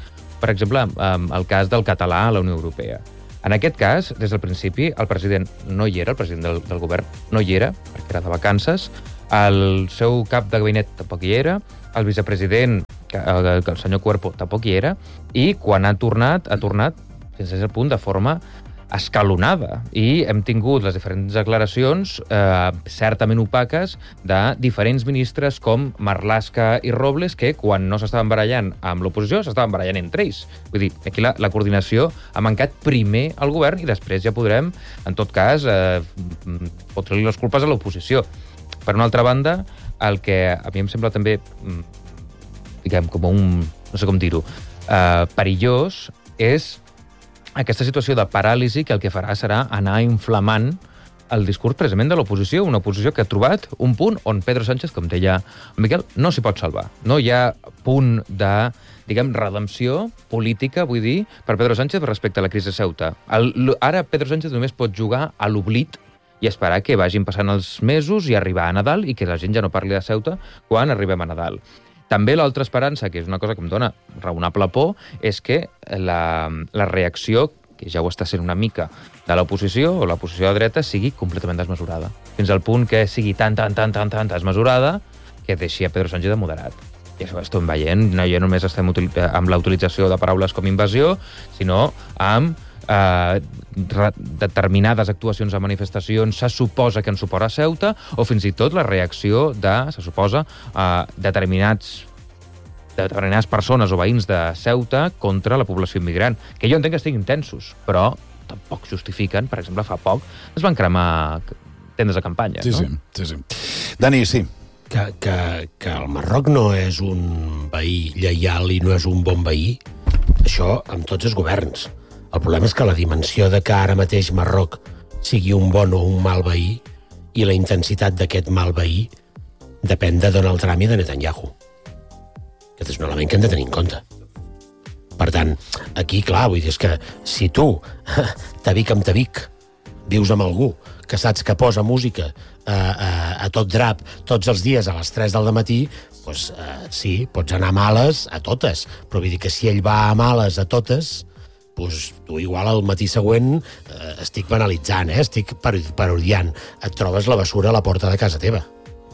el cas del català a la Unió Europea. En aquest cas, des del principi, el president no hi era, el president del govern no hi era, perquè era de vacances, el seu cap de gabinet tampoc hi era, el vicepresident, el senyor Cuerpo, tampoc hi era, i quan ha tornat fins a cert punt de forma escalonada. I hem tingut les diferents declaracions certament opaques de diferents ministres com Marlaska i Robles, que quan no s'estaven barallant amb l'oposició, s'estaven barallant entre ells. Vull dir, aquí la coordinació ha mancat primer al govern i després ja podrem, en tot cas, fotre-li les culpes a l'oposició. Per una altra banda, el que a mi em sembla també, diguem, com no sé com dir-ho, perillós, és aquesta situació de paràlisi que el que farà serà anar inflamant el discurs precisament de l'oposició, una oposició que ha trobat un punt on Pedro Sánchez, com deia Miquel, no s'hi pot salvar. No hi ha punt de, diguem, redempció política, vull dir, per Pedro Sánchez respecte a la crisi de Ceuta. Ara Pedro Sánchez només pot jugar a l'oblit i esperar que vagin passant els mesos i arribar a Nadal i que la gent ja no parli de Ceuta quan arribem a Nadal. També l'altra esperança, que és una cosa que em dona raonable por, és que la reacció, que ja ho està sent una mica, de l'oposició o l'oposició de dreta, sigui completament desmesurada. Fins al punt que sigui tan desmesurada que deixi a Pedro Sánchez de moderat. I això ho estem veient. No només estem amb la utilització de paraules com invasió, sinó amb determinades actuacions a manifestacions se suposa que en suport a Ceuta, o fins i tot la reacció se suposa, determinades persones o veïns de Ceuta contra la població immigrant, que jo entenc que estiguin tensos, però tampoc justifiquen. Per exemple, fa poc es van cremar tendes de campanya, no? Sí. Dani, sí. Que el Marroc no és un veí lleial i no és un bon veí, això amb tots els governs. El problema és que la dimensió de que ara mateix Marroc sigui un bon o un mal veí i la intensitat d'aquest mal veí depèn de Donald Trump i de Netanyahu. Aquest és un element que hem de tenir en compte. Per tant, aquí, clar, vull dir, és que si tu, tabic amb tabic, vius amb algú que saps que posa música a tot drap tots els dies a les 3 del matí, doncs sí, pots anar a males a totes, però vull dir que si ell va a males a totes, doncs tu igual al matí següent estic banalitzant, estic parodiant, et trobes la bessura a la porta de casa teva,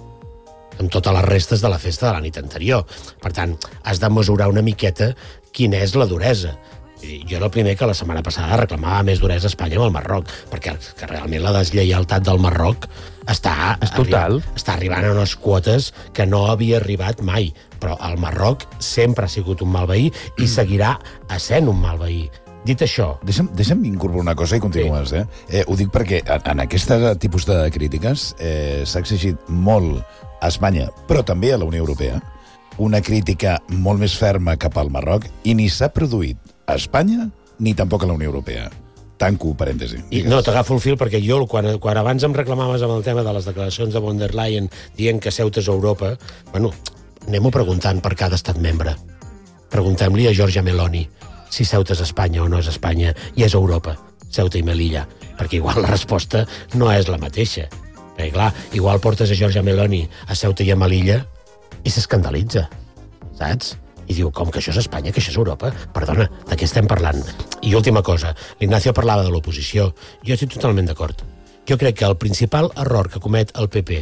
amb totes les restes de la festa de la nit anterior. Per tant, has de mesurar una miqueta quina és la duresa. Jo era el primer que la setmana passada reclamava més duresa a Espanya amb el Marroc, perquè realment la deslleialtat del Marroc està arribant a unes quotes que no havia arribat mai. Però el Marroc sempre ha sigut un mal veí i seguirà essent un mal veí. Dit això... Deixa'm incorporar una cosa i continues, ho dic perquè en aquest tipus de crítiques s'ha exigit molt a Espanya, però també a la Unió Europea, una crítica molt més ferma cap al Marroc, i ni s'ha produït a Espanya ni tampoc a la Unió Europea. Tanco parèntesi. No, t'agafo el fil perquè jo, quan abans em reclamaves amb el tema de les declaracions de von der Leyen dient que Ceuta és Europa, anem-ho preguntant per cada estat membre. Preguntem-li a Giorgia Meloni si Ceuta és Espanya o no és Espanya i és Europa, Ceuta i Melilla, perquè igual la resposta no és la mateixa. Perquè, clar, igual portes a Giorgia Meloni a Ceuta i a Melilla i s'escandalitza, saps? I diu, com que això és Espanya, que això és Europa? Perdona, de què estem parlant? I última cosa, l'Ignacio parlava de l'oposició. Jo estic totalment d'acord. Jo crec que el principal error que comet el PP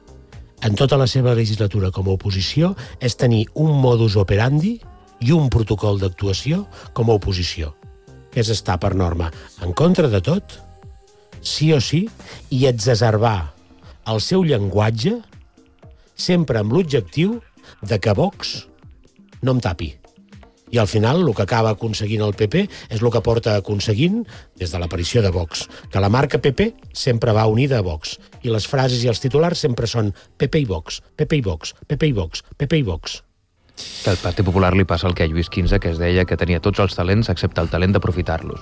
en tota la seva legislatura com a oposició és tenir un modus operandi i un protocol d'actuació com a oposició, que és estar per norma en contra de tot, sí o sí, i exacerbar el seu llenguatge sempre amb l'objectiu de que Vox no em tapi. I al final el que acaba aconseguint el PP és el que porta aconseguint des de l'aparició de Vox, que la marca PP sempre va unida a Vox, i les frases i els titulars sempre són PP i Vox, PP i Vox, PP i Vox, PP i Vox. Que al Partit Popular li passa el que a Lluís XV, que es deia que tenia tots els talents excepte el talent d'aprofitar-los.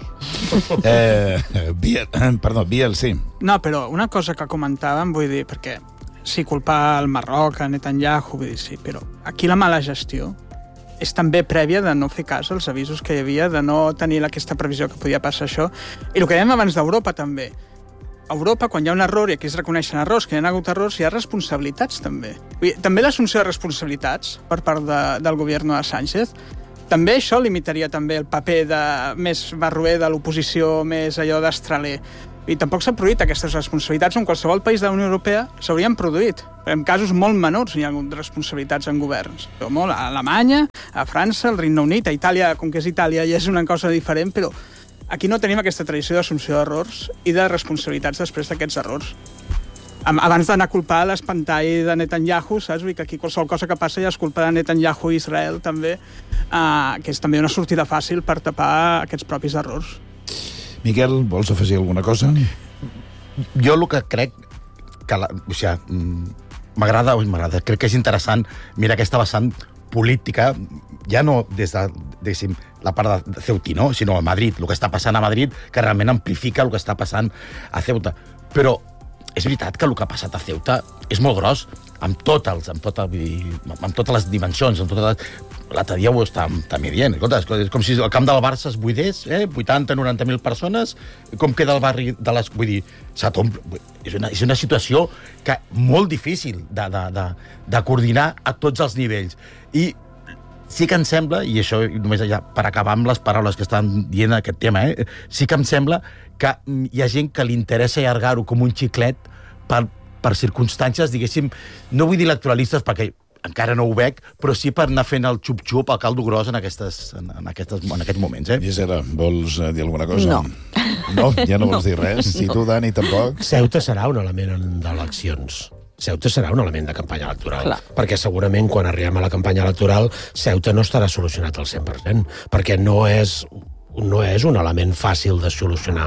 Biel, sí. No, però una cosa que comentàvem, vull dir, perquè sí, culpar el Marroc, a Netanyahu, vull dir, sí, però aquí la mala gestió és també prèvia de no fer cas als avisos que hi havia, de no tenir aquesta previsió que podia passar això. I el que dèiem abans d'Europa, també. A Europa, quan hi ha un error, i aquí es reconeixen errors, que hi ha hagut errors, hi ha responsabilitats, també. També l'assumpció de responsabilitats per part del govern de Sánchez, també això limitaria també el paper més barroer de l'oposició, més allò d'estraler. I tampoc s'han produït aquestes responsabilitats en qualsevol país de la Unió Europea s'haurien produït. En casos molt menors hi ha hagut responsabilitats en governs. Però molt, a Alemanya, a França, al Regne Unit, a Itàlia, com que és Itàlia ja és una cosa diferent, però aquí no tenim aquesta tradició d'assumpció d'errors i de responsabilitats després d'aquests errors. Abans d'anar a culpar l'espantall de Netanyahu, saps? Vull que aquí qualsevol cosa que passa ja és culpa de Netanyahu i Israel, també, que és també una sortida fàcil per tapar aquests propis errors. Miquel, vols afegir alguna cosa? Jo el que crec que... M'agrada, crec que és interessant mirar aquesta vessant política, ja no des de, diguéssim, la part de Ceuta, no? Sinó a Madrid, el que està passant a Madrid, que realment amplifica el que està passant a Ceuta. Però és veritat que el que ha passat a Ceuta és molt gros, amb totes les dimensions, l'altre dia ho està dient. És com si el camp del Barça es buidés, 80-90.000 persones, com queda el barri de les... Vull dir, és una situació molt difícil de coordinar a tots els nivells. I sí que em sembla, i això només ja per acabar amb les paraules que estan dient aquest tema, sí que em sembla que hi ha gent que li interessa allargar-ho com un xiclet per circumstàncies, diguéssim, no vull dir electoralistes perquè encara no ho veig, però sí per anar fent el xup-xup, el caldo gros en aquests moments. Gisela, vols dir alguna cosa? No. No? Ja no vols dir res? I tu, Dani, tampoc? Ceuta serà un element d'eleccions. Ceuta serà un element de campanya electoral. Clar. Perquè segurament quan arribem a la campanya electoral Ceuta no estarà solucionat al 100%, perquè no és un element fàcil de solucionar.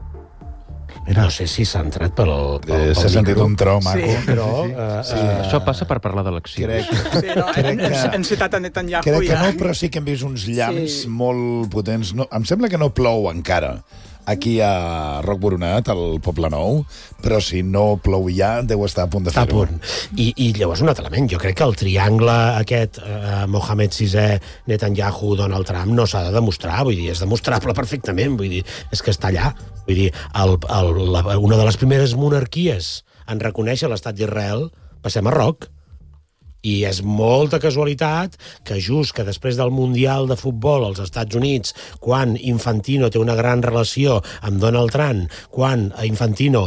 No sé si s'ha entrat pel s'ha sentit un tro maco. Sí, però... Això passa per parlar d'eleccions. Hem citat a Netanyahu. Crec que no, però sí que hem vist uns llamps molt potents. No, em sembla que no plou encara aquí a Roc Boronat, al Poble Nou, però si no plou ja, deu estar a punt de fer-ho. I llavors un altre element. Jo crec que el triangle aquest, Mohamed VI, Netanyahu, Donald Trump, no s'ha de demostrar, vull dir, és demostrable perfectament, vull dir, és que està allà. Vull dir, una de les primeres monarquies en reconèixer l'estat d'Israel va ser Marroc. I és molta casualitat que just que després del Mundial de Futbol als Estats Units, quan Infantino té una gran relació amb Donald Trump, quan Infantino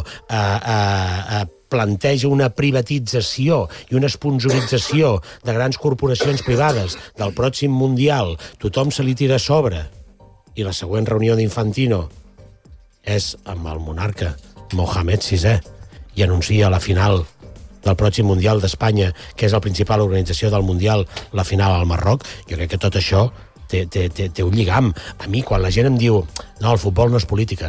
planteja una privatització i una sponsorització de grans corporacions privades del pròxim Mundial, tothom se li tira a sobre. I la següent reunió d'Infantino és amb el monarca Mohamed VI i anuncia la final del pròxim Mundial d'Espanya, que és la principal organització del Mundial, la final al Marroc. Jo crec que tot això té un lligam. A mi, quan la gent em diu no, el futbol no és política,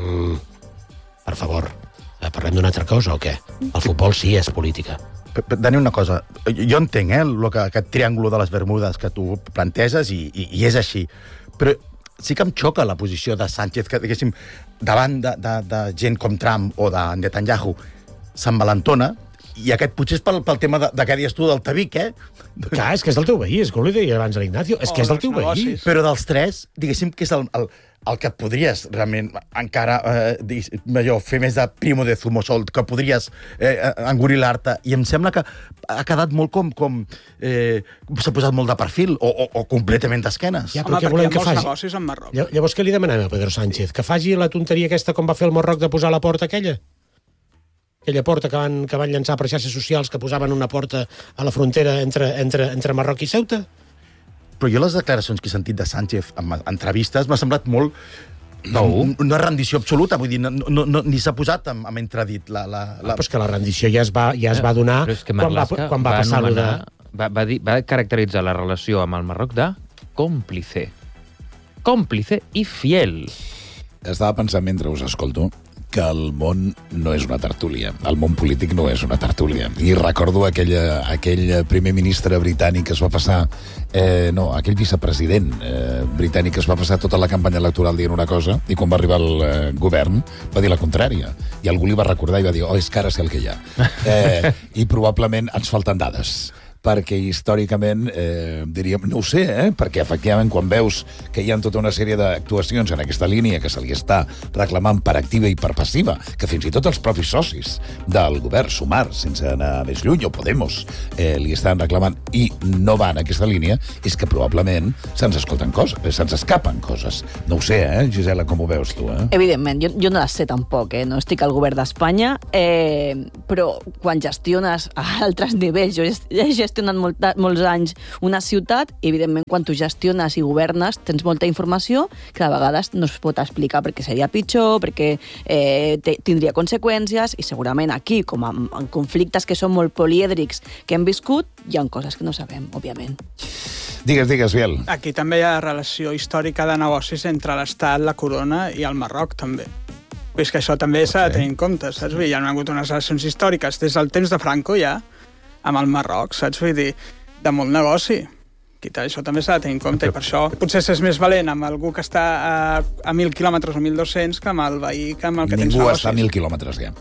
per favor, parlem d'una altra cosa o què? El futbol sí és política. Dani, una cosa, jo entenc aquest triàngul de les Bermudes que tu planteges i és així, però sí que em xoca la posició de Sánchez, que diguéssim, davant de gent com Trump o de Netanyahu s'envalentona. I aquest potser és pel tema de què dius tu del Tabic, Clar, és que és del teu veí, és com li deia abans a l'Ignacio, és que és del teu veí. Però dels tres, diguéssim que és el que podries realment encara fer més de primo de zumosol, que podries engorilar-te, i em sembla que ha quedat molt com s'ha posat molt de perfil, o completament d'esquenes. Ja, però què volem que faci? Negocis amb Marroc. Llavors què li demanem a Pedro Sánchez? Que faci la tonteria aquesta com va fer el Marroc de posar la porta aquella porta que van llançar per xarxes socials, que posaven una porta a la frontera entre Marroc i Ceuta? Però jo les declaracions que he sentit de Sánchez en entrevistes m'ha semblat molt una rendició absoluta, vull dir, ni s'ha posat amb entredit Però és que la rendició ja es va donar quan va passar allò de... Va caracteritzar la relació amb el Marroc de còmplice i fiel. Estava pensant mentre us escolto que el món no és una tertúlia. El món polític no és una tertúlia. I recordo aquell primer ministre britànic que es va passar... aquell vicepresident britànic que es va passar tota la campanya electoral dient una cosa i quan va arribar al govern va dir la contrària. I algú li va recordar i va dir és que ara sé el que hi ha. I probablement ens falten dades. Perquè històricament, diríem, no ho sé, perquè efectivament quan veus que hi ha tota una sèrie d'actuacions en aquesta línia que se li està reclamant per activa i per passiva, que fins i tot els propis socis del govern, Sumar, sense anar més lluny, o Podemos, li estan reclamant i no va en aquesta línia, és que probablement se'ns escolten coses, se'ns escapen coses. No ho sé, Gisela, com ho veus tu? Evidentment, jo no les sé tampoc, no estic al govern d'Espanya, però quan gestiones a altres nivells, jo he gestionat molts anys una ciutat, i evidentment quan tu gestiones i governes tens molta informació que a vegades no es pot explicar perquè seria pitjor, perquè tindria conseqüències, i segurament aquí, com en conflictes que són molt polièdrics que hem viscut, hi ha coses que no sabem, òbviament. Digues, Biel. Aquí també hi ha relació històrica de negocis entre l'Estat, la Corona i el Marroc, també. És que això també s'ha de tenir en compte, saps? Hi ha hagut unes relacions històriques des del temps de Franco ja, amb el Marroc, saps? Vull dir, de molt negoci. Això també s'ha de tenir en compte, i per això potser s'és més valent amb algú que està a 1.000 quilòmetres o 1.200 que amb el veí, que amb el que tens negocis. Ningú està a 1.000 quilòmetres, ja.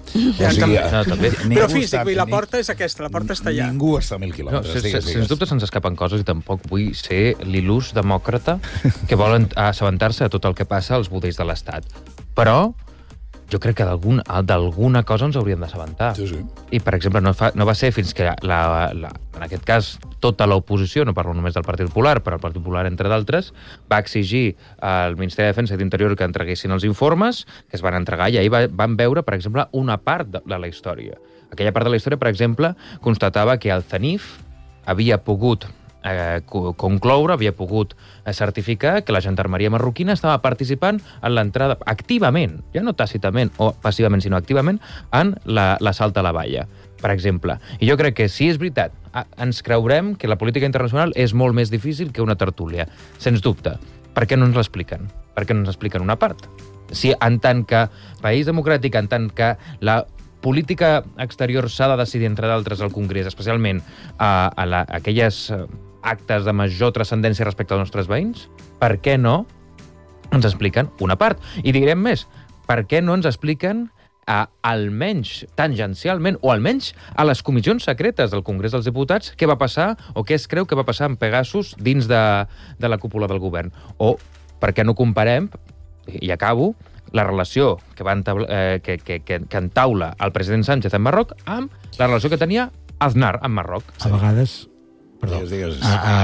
Però físic, la porta és aquesta, la porta està allà. Ningú està a 1.000 quilòmetres. Sens dubte se'ns escapen coses i tampoc vull ser l'il·lús demòcrata que vol assabentar-se de tot el que passa als budells de l'Estat. Però jo crec que d'alguna cosa ens hauríem d'assabentar. Sí. I, per exemple, no va ser fins que, en aquest cas, tota l'oposició, no parlo només del Partit Popular, però el Partit Popular, entre d'altres, va exigir al Ministeri de Defensa i d'Interior que entreguessin els informes, que es van entregar, i ahir van veure, per exemple, una part de la història. Aquella part de la història, per exemple, constatava que el CENIF havia pogut concloure, havia pogut certificar que la gendarmeria marroquina estava participant en l'entrada activament, ja no tàcitament o passivament, sinó activament, en l'assalt a la valla, per exemple. I jo crec que, si és veritat, ens creurem que la política internacional és molt més difícil que una tertúlia, sens dubte. Per què no ens l'expliquen? Per què no ens expliquen una part? Si en tant que país democràtic, en tant que la política exterior s'ha de decidir, entre d'altres, al Congrés, especialment aquelles actes de major transcendència respecte als nostres veïns, per què no ens expliquen una part? I direm més, per què no ens expliquen almenys tangencialment, o almenys a les comissions secretes del Congrés dels Diputats, què va passar, o què es creu que va passar amb Pegasus dins de la cúpula del govern? O per què no comparem, i acabo, la relació que entaula el president Sánchez en Marroc amb la relació que tenia Aznar en Marroc? A vegades... Perdó. Digues.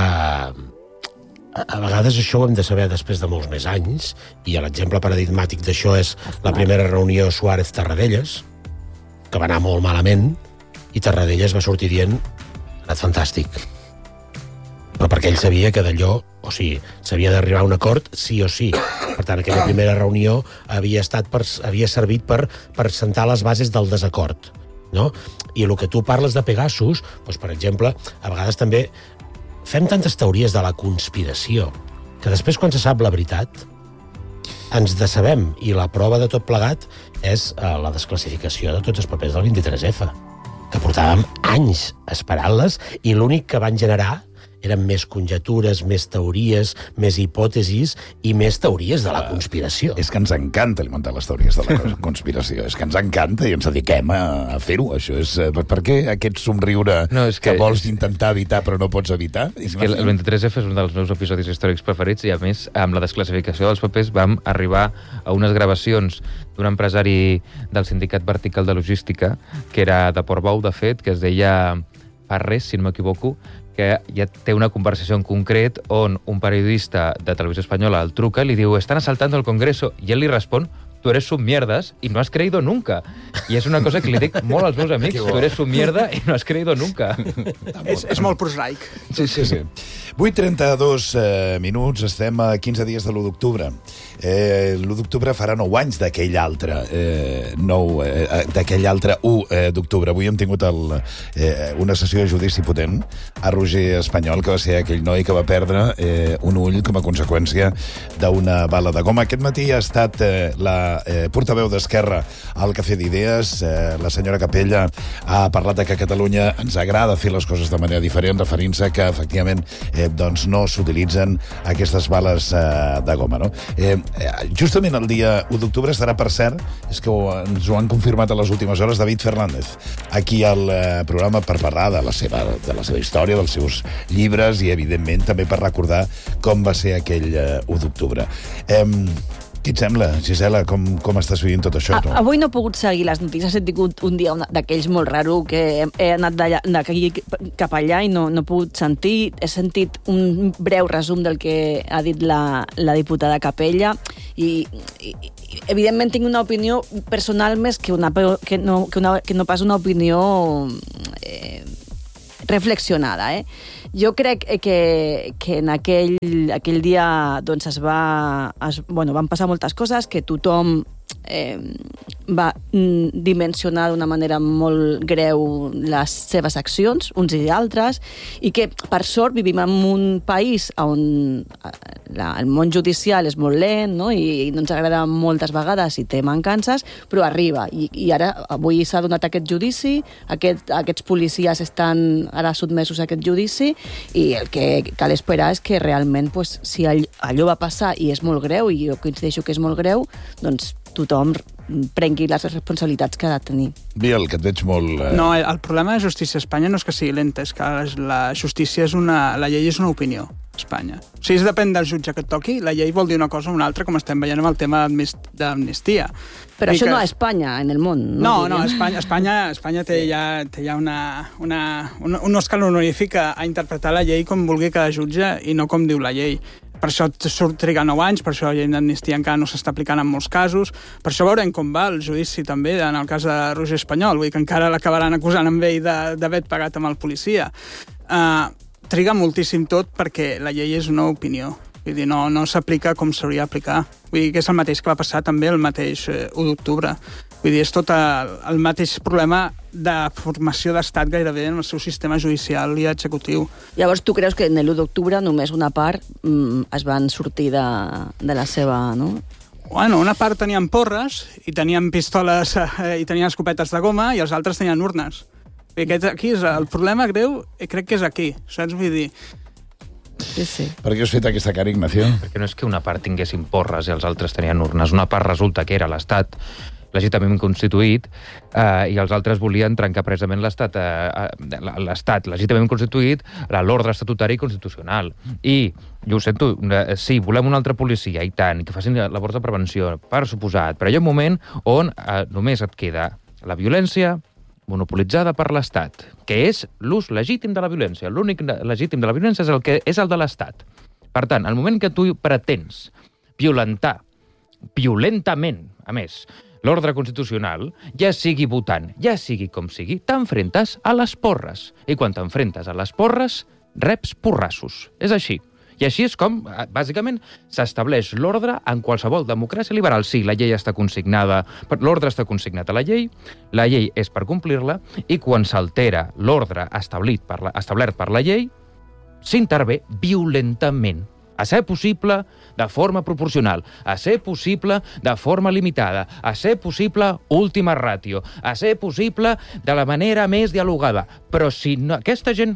A vegades això ho hem de saber després de molts més anys, i l'exemple paradigmàtic d'això és la primera reunió Suárez-Tarradellas, que va anar molt malament, i Tarradellas va sortir dient ha anat fantàstic. Però perquè ell sabia que d'allò, o sigui, s'havia d'arribar a un acord sí o sí. Per tant, aquella primera reunió havia servit per sentar les bases del desacord. No? I el que tu parles de Pegasus, doncs, per exemple, a vegades també fem tantes teories de la conspiració que després, quan se sap la veritat, ens decebem, i la prova de tot plegat és la desclassificació de tots els papers del 23F, que portàvem anys esperant-les, i l'únic que van generar eren més conjectures, més teories, més hipòtesis i més teories de la conspiració. És que ens encanta alimentar les teories de la conspiració. És que ens encanta i ens dediquem a fer-ho. Això és... Per què aquest somriure que vols intentar evitar però no pots evitar? És que el 23F és un dels meus episodis històrics preferits, i a més, amb la desclassificació dels papers vam arribar a unes gravacions d'un empresari del Sindicat Vertical de Logística, que era de Portbou, de fet, que es deia Farrés, si no m'equivoco, que ja té una conversació en concret on un periodista de Televisió Espanyola el truca i li diu, están asaltando el Congreso, i ell li respon, tú eres un mierdas y no has creído nunca. I és una cosa que li dic molt als meus amics, tú eres un mierda y no has creído nunca. És molt prosaic. Sí. 8:32 minuts, estem a 15 dies de l'1 d'octubre. L'1 d'octubre farà 9 anys d'aquell altre 1 d'octubre. Avui hem tingut una sessió de judici potent a Roger Espanyol, que va ser aquell noi que va perdre un ull com a conseqüència d'una bala de goma. Aquest matí ha estat la portaveu d'Esquerra al Cafè d'Idees. La senyora Capella ha parlat que a Catalunya ens agrada fer les coses de manera diferent, referint-se que, efectivament, doncs no s'utilitzen aquestes bales de goma, no? Justament el dia 1 d'octubre estarà, per cert, és que ens ho han confirmat a les últimes hores, David Fernández, aquí al programa per parlar de la seva història, dels seus llibres i, evidentment, també per recordar com va ser aquell 1 d'octubre. Què et sembla, Gisela? Com estàs vivint tot això? Tu? Avui no he pogut seguir les notícies, he tingut un dia d'aquells molt raro que he anat d'aquí cap allà i no he pogut sentir. He sentit un breu resum del que ha dit la diputada Capella i evidentment tinc una opinió personal més que no pas una opinió reflexionada, Jo crec que en aquell dia doncs van passar moltes coses, que tothom va dimensionar d'una manera molt greu les seves accions, uns i altres, i que, per sort, vivim en un país on el món judicial és molt lent, no? I no ens agrada moltes vegades i té mancances, però arriba. I ara, avui s'ha donat aquest judici, aquests policies estan ara sotmesos a aquest judici, i el que cal esperar és que realment, si allò va passar i és molt greu, i jo coincideixo que és molt greu, doncs tothom prengui les responsabilitats que ha de tenir. Biel, que et veig molt... No, el problema de justícia a Espanya no és que sigui lenta, és que la justícia la llei és una opinió a Espanya. O sigui, depèn del jutge que et toqui, la llei vol dir una cosa o una altra, com estem veient amb el tema d'amnistia. Però això no a Espanya, en el món. No, Espanya té ja un escala honorífic a interpretar la llei com vulgui cada jutge i no com diu la llei. Per això surt trigar 9 anys, per això la llei d'amnistia encara no s'està aplicant en molts casos, per això veurem com va el judici també en el cas de Roger Espanyol, vull dir que encara l'acabaran acusant amb ell d'haver pagat amb el policia. Triga moltíssim tot perquè la llei és una opinió, vull dir, no s'aplica com s'hauria d'aplicar. Vull dir que és el mateix que va passar també el mateix 1 d'octubre. Vull dir, és tot el mateix problema de formació d'estat gairebé en el seu sistema judicial i executiu. Llavors, tu creus que en l'1 d'octubre només una part es van sortir de la seva... no? Bueno, una part tenien porres i tenien pistoles i tenien escopetes de goma i els altres tenien urnes. I aquí és el problema greu, crec que és aquí, saps? Vull dir... Sí. Per què has fet aquesta cara, Ignacio? Perquè no és que una part tinguessin porres i els altres tenien urnes. Una part resulta que era l'Estat legítimament constituït i els altres volien trencar precisament l'Estat legítimament constituït, l'ordre estatutari i constitucional. I, jo ho sento, sí, volem una altra policia, i tant, que facin labors de prevenció, per suposat, però hi ha un moment on només et queda la violència monopolitzada per l'Estat, que és l'ús legítim de la violència. L'únic legítim de la violència és el de l'Estat. Per tant, al moment que tu pretens violentar, violentament, a més, l'ordre constitucional, ja sigui votant, ja sigui com sigui, t'enfrentes a les porres. I quan t'enfrentes a les porres, reps porrassos. És així. I així és com, bàsicament, s'estableix l'ordre en qualsevol democràcia liberal. Sí, la llei està consignada, l'ordre està consignat a la llei és per complir-la, i quan s'altera l'ordre establert per la llei, s'intervé violentament. A ser possible de forma proporcional, a ser possible de forma limitada, a ser possible última ràtio, a ser possible de la manera més dialogada. Però si no, aquesta gent,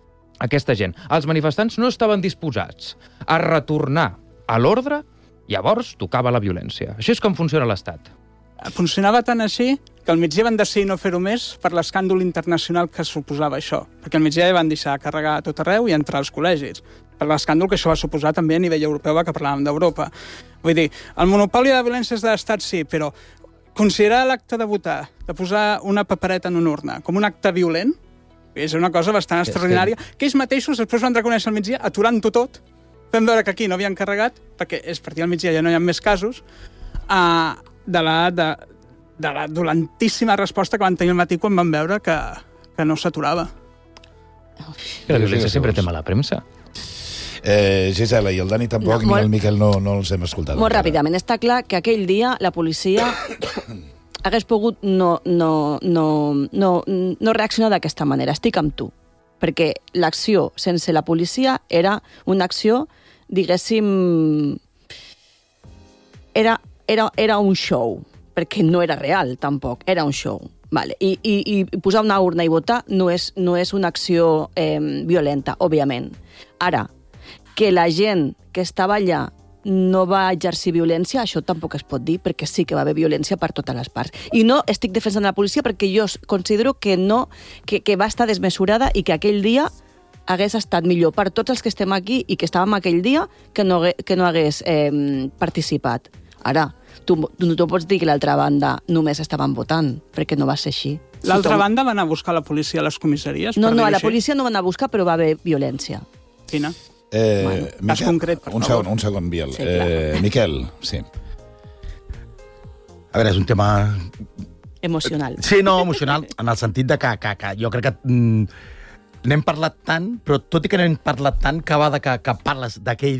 els manifestants no estaven disposats a retornar a l'ordre, llavors tocava la violència. Així és com funciona l'Estat. Funcionava tant així que al migdia van decidir no fer-ho més per l'escàndol internacional que suposava això. Perquè al migdia van deixar carregar a tot arreu i entrar als col·legis. Per l'escàndol que això va suposar també a nivell europeu, que parlàvem d'Europa. Vull dir, el monopoli de violències de l'Estat sí, però considerar l'acte de votar, de posar una papereta en una urna, com un acte violent, és una cosa bastant extraordinària, que ells mateixos després van reconèixer al migdia, aturant-ho tot, fem veure que aquí no havien carregat, perquè és partir al migdia ja no hi ha més casos, de la dolentíssima resposta que van tenir al matí quan van veure que no s'aturava. La violència sempre té mala premsa. Gisela, i el Dani tampoc, ni el Miquel no els hem escoltat. Molt ràpidament, està clar que aquell dia la policia hagués pogut no reaccionar d'aquesta manera. Estic amb tu. Perquè l'acció sense la policia era una acció, diguéssim, era era un show, perquè no era real, tampoc, era un show. Vale. I posar una urna i votar no és una acció violenta, òbviament. Ara, que la gent que estava allà no va exercir violència, això tampoc es pot dir, perquè sí que va haver violència per totes les parts. I no estic defensant la policia perquè jo considero que va estar desmesurada i que aquell dia hagués estat millor per tots els que estem aquí i que estàvem aquell dia que no hagués participat. Ara, tu no pots dir que l'altra banda només estaven votant, perquè no va ser així. L'altra banda va anar a buscar la policia a les comissaries? No, a la policia no va anar a buscar, però va haver violència. Quina? Cas concret, per favor. Un segon, Biel. Sí, Miquel, sí. A veure, és un tema... Emocional. Sí, no, emocional, en el sentit de que jo crec que n'hem parlat tant, però tot i que n'hem parlat tant, cada vegada que parles d'aquell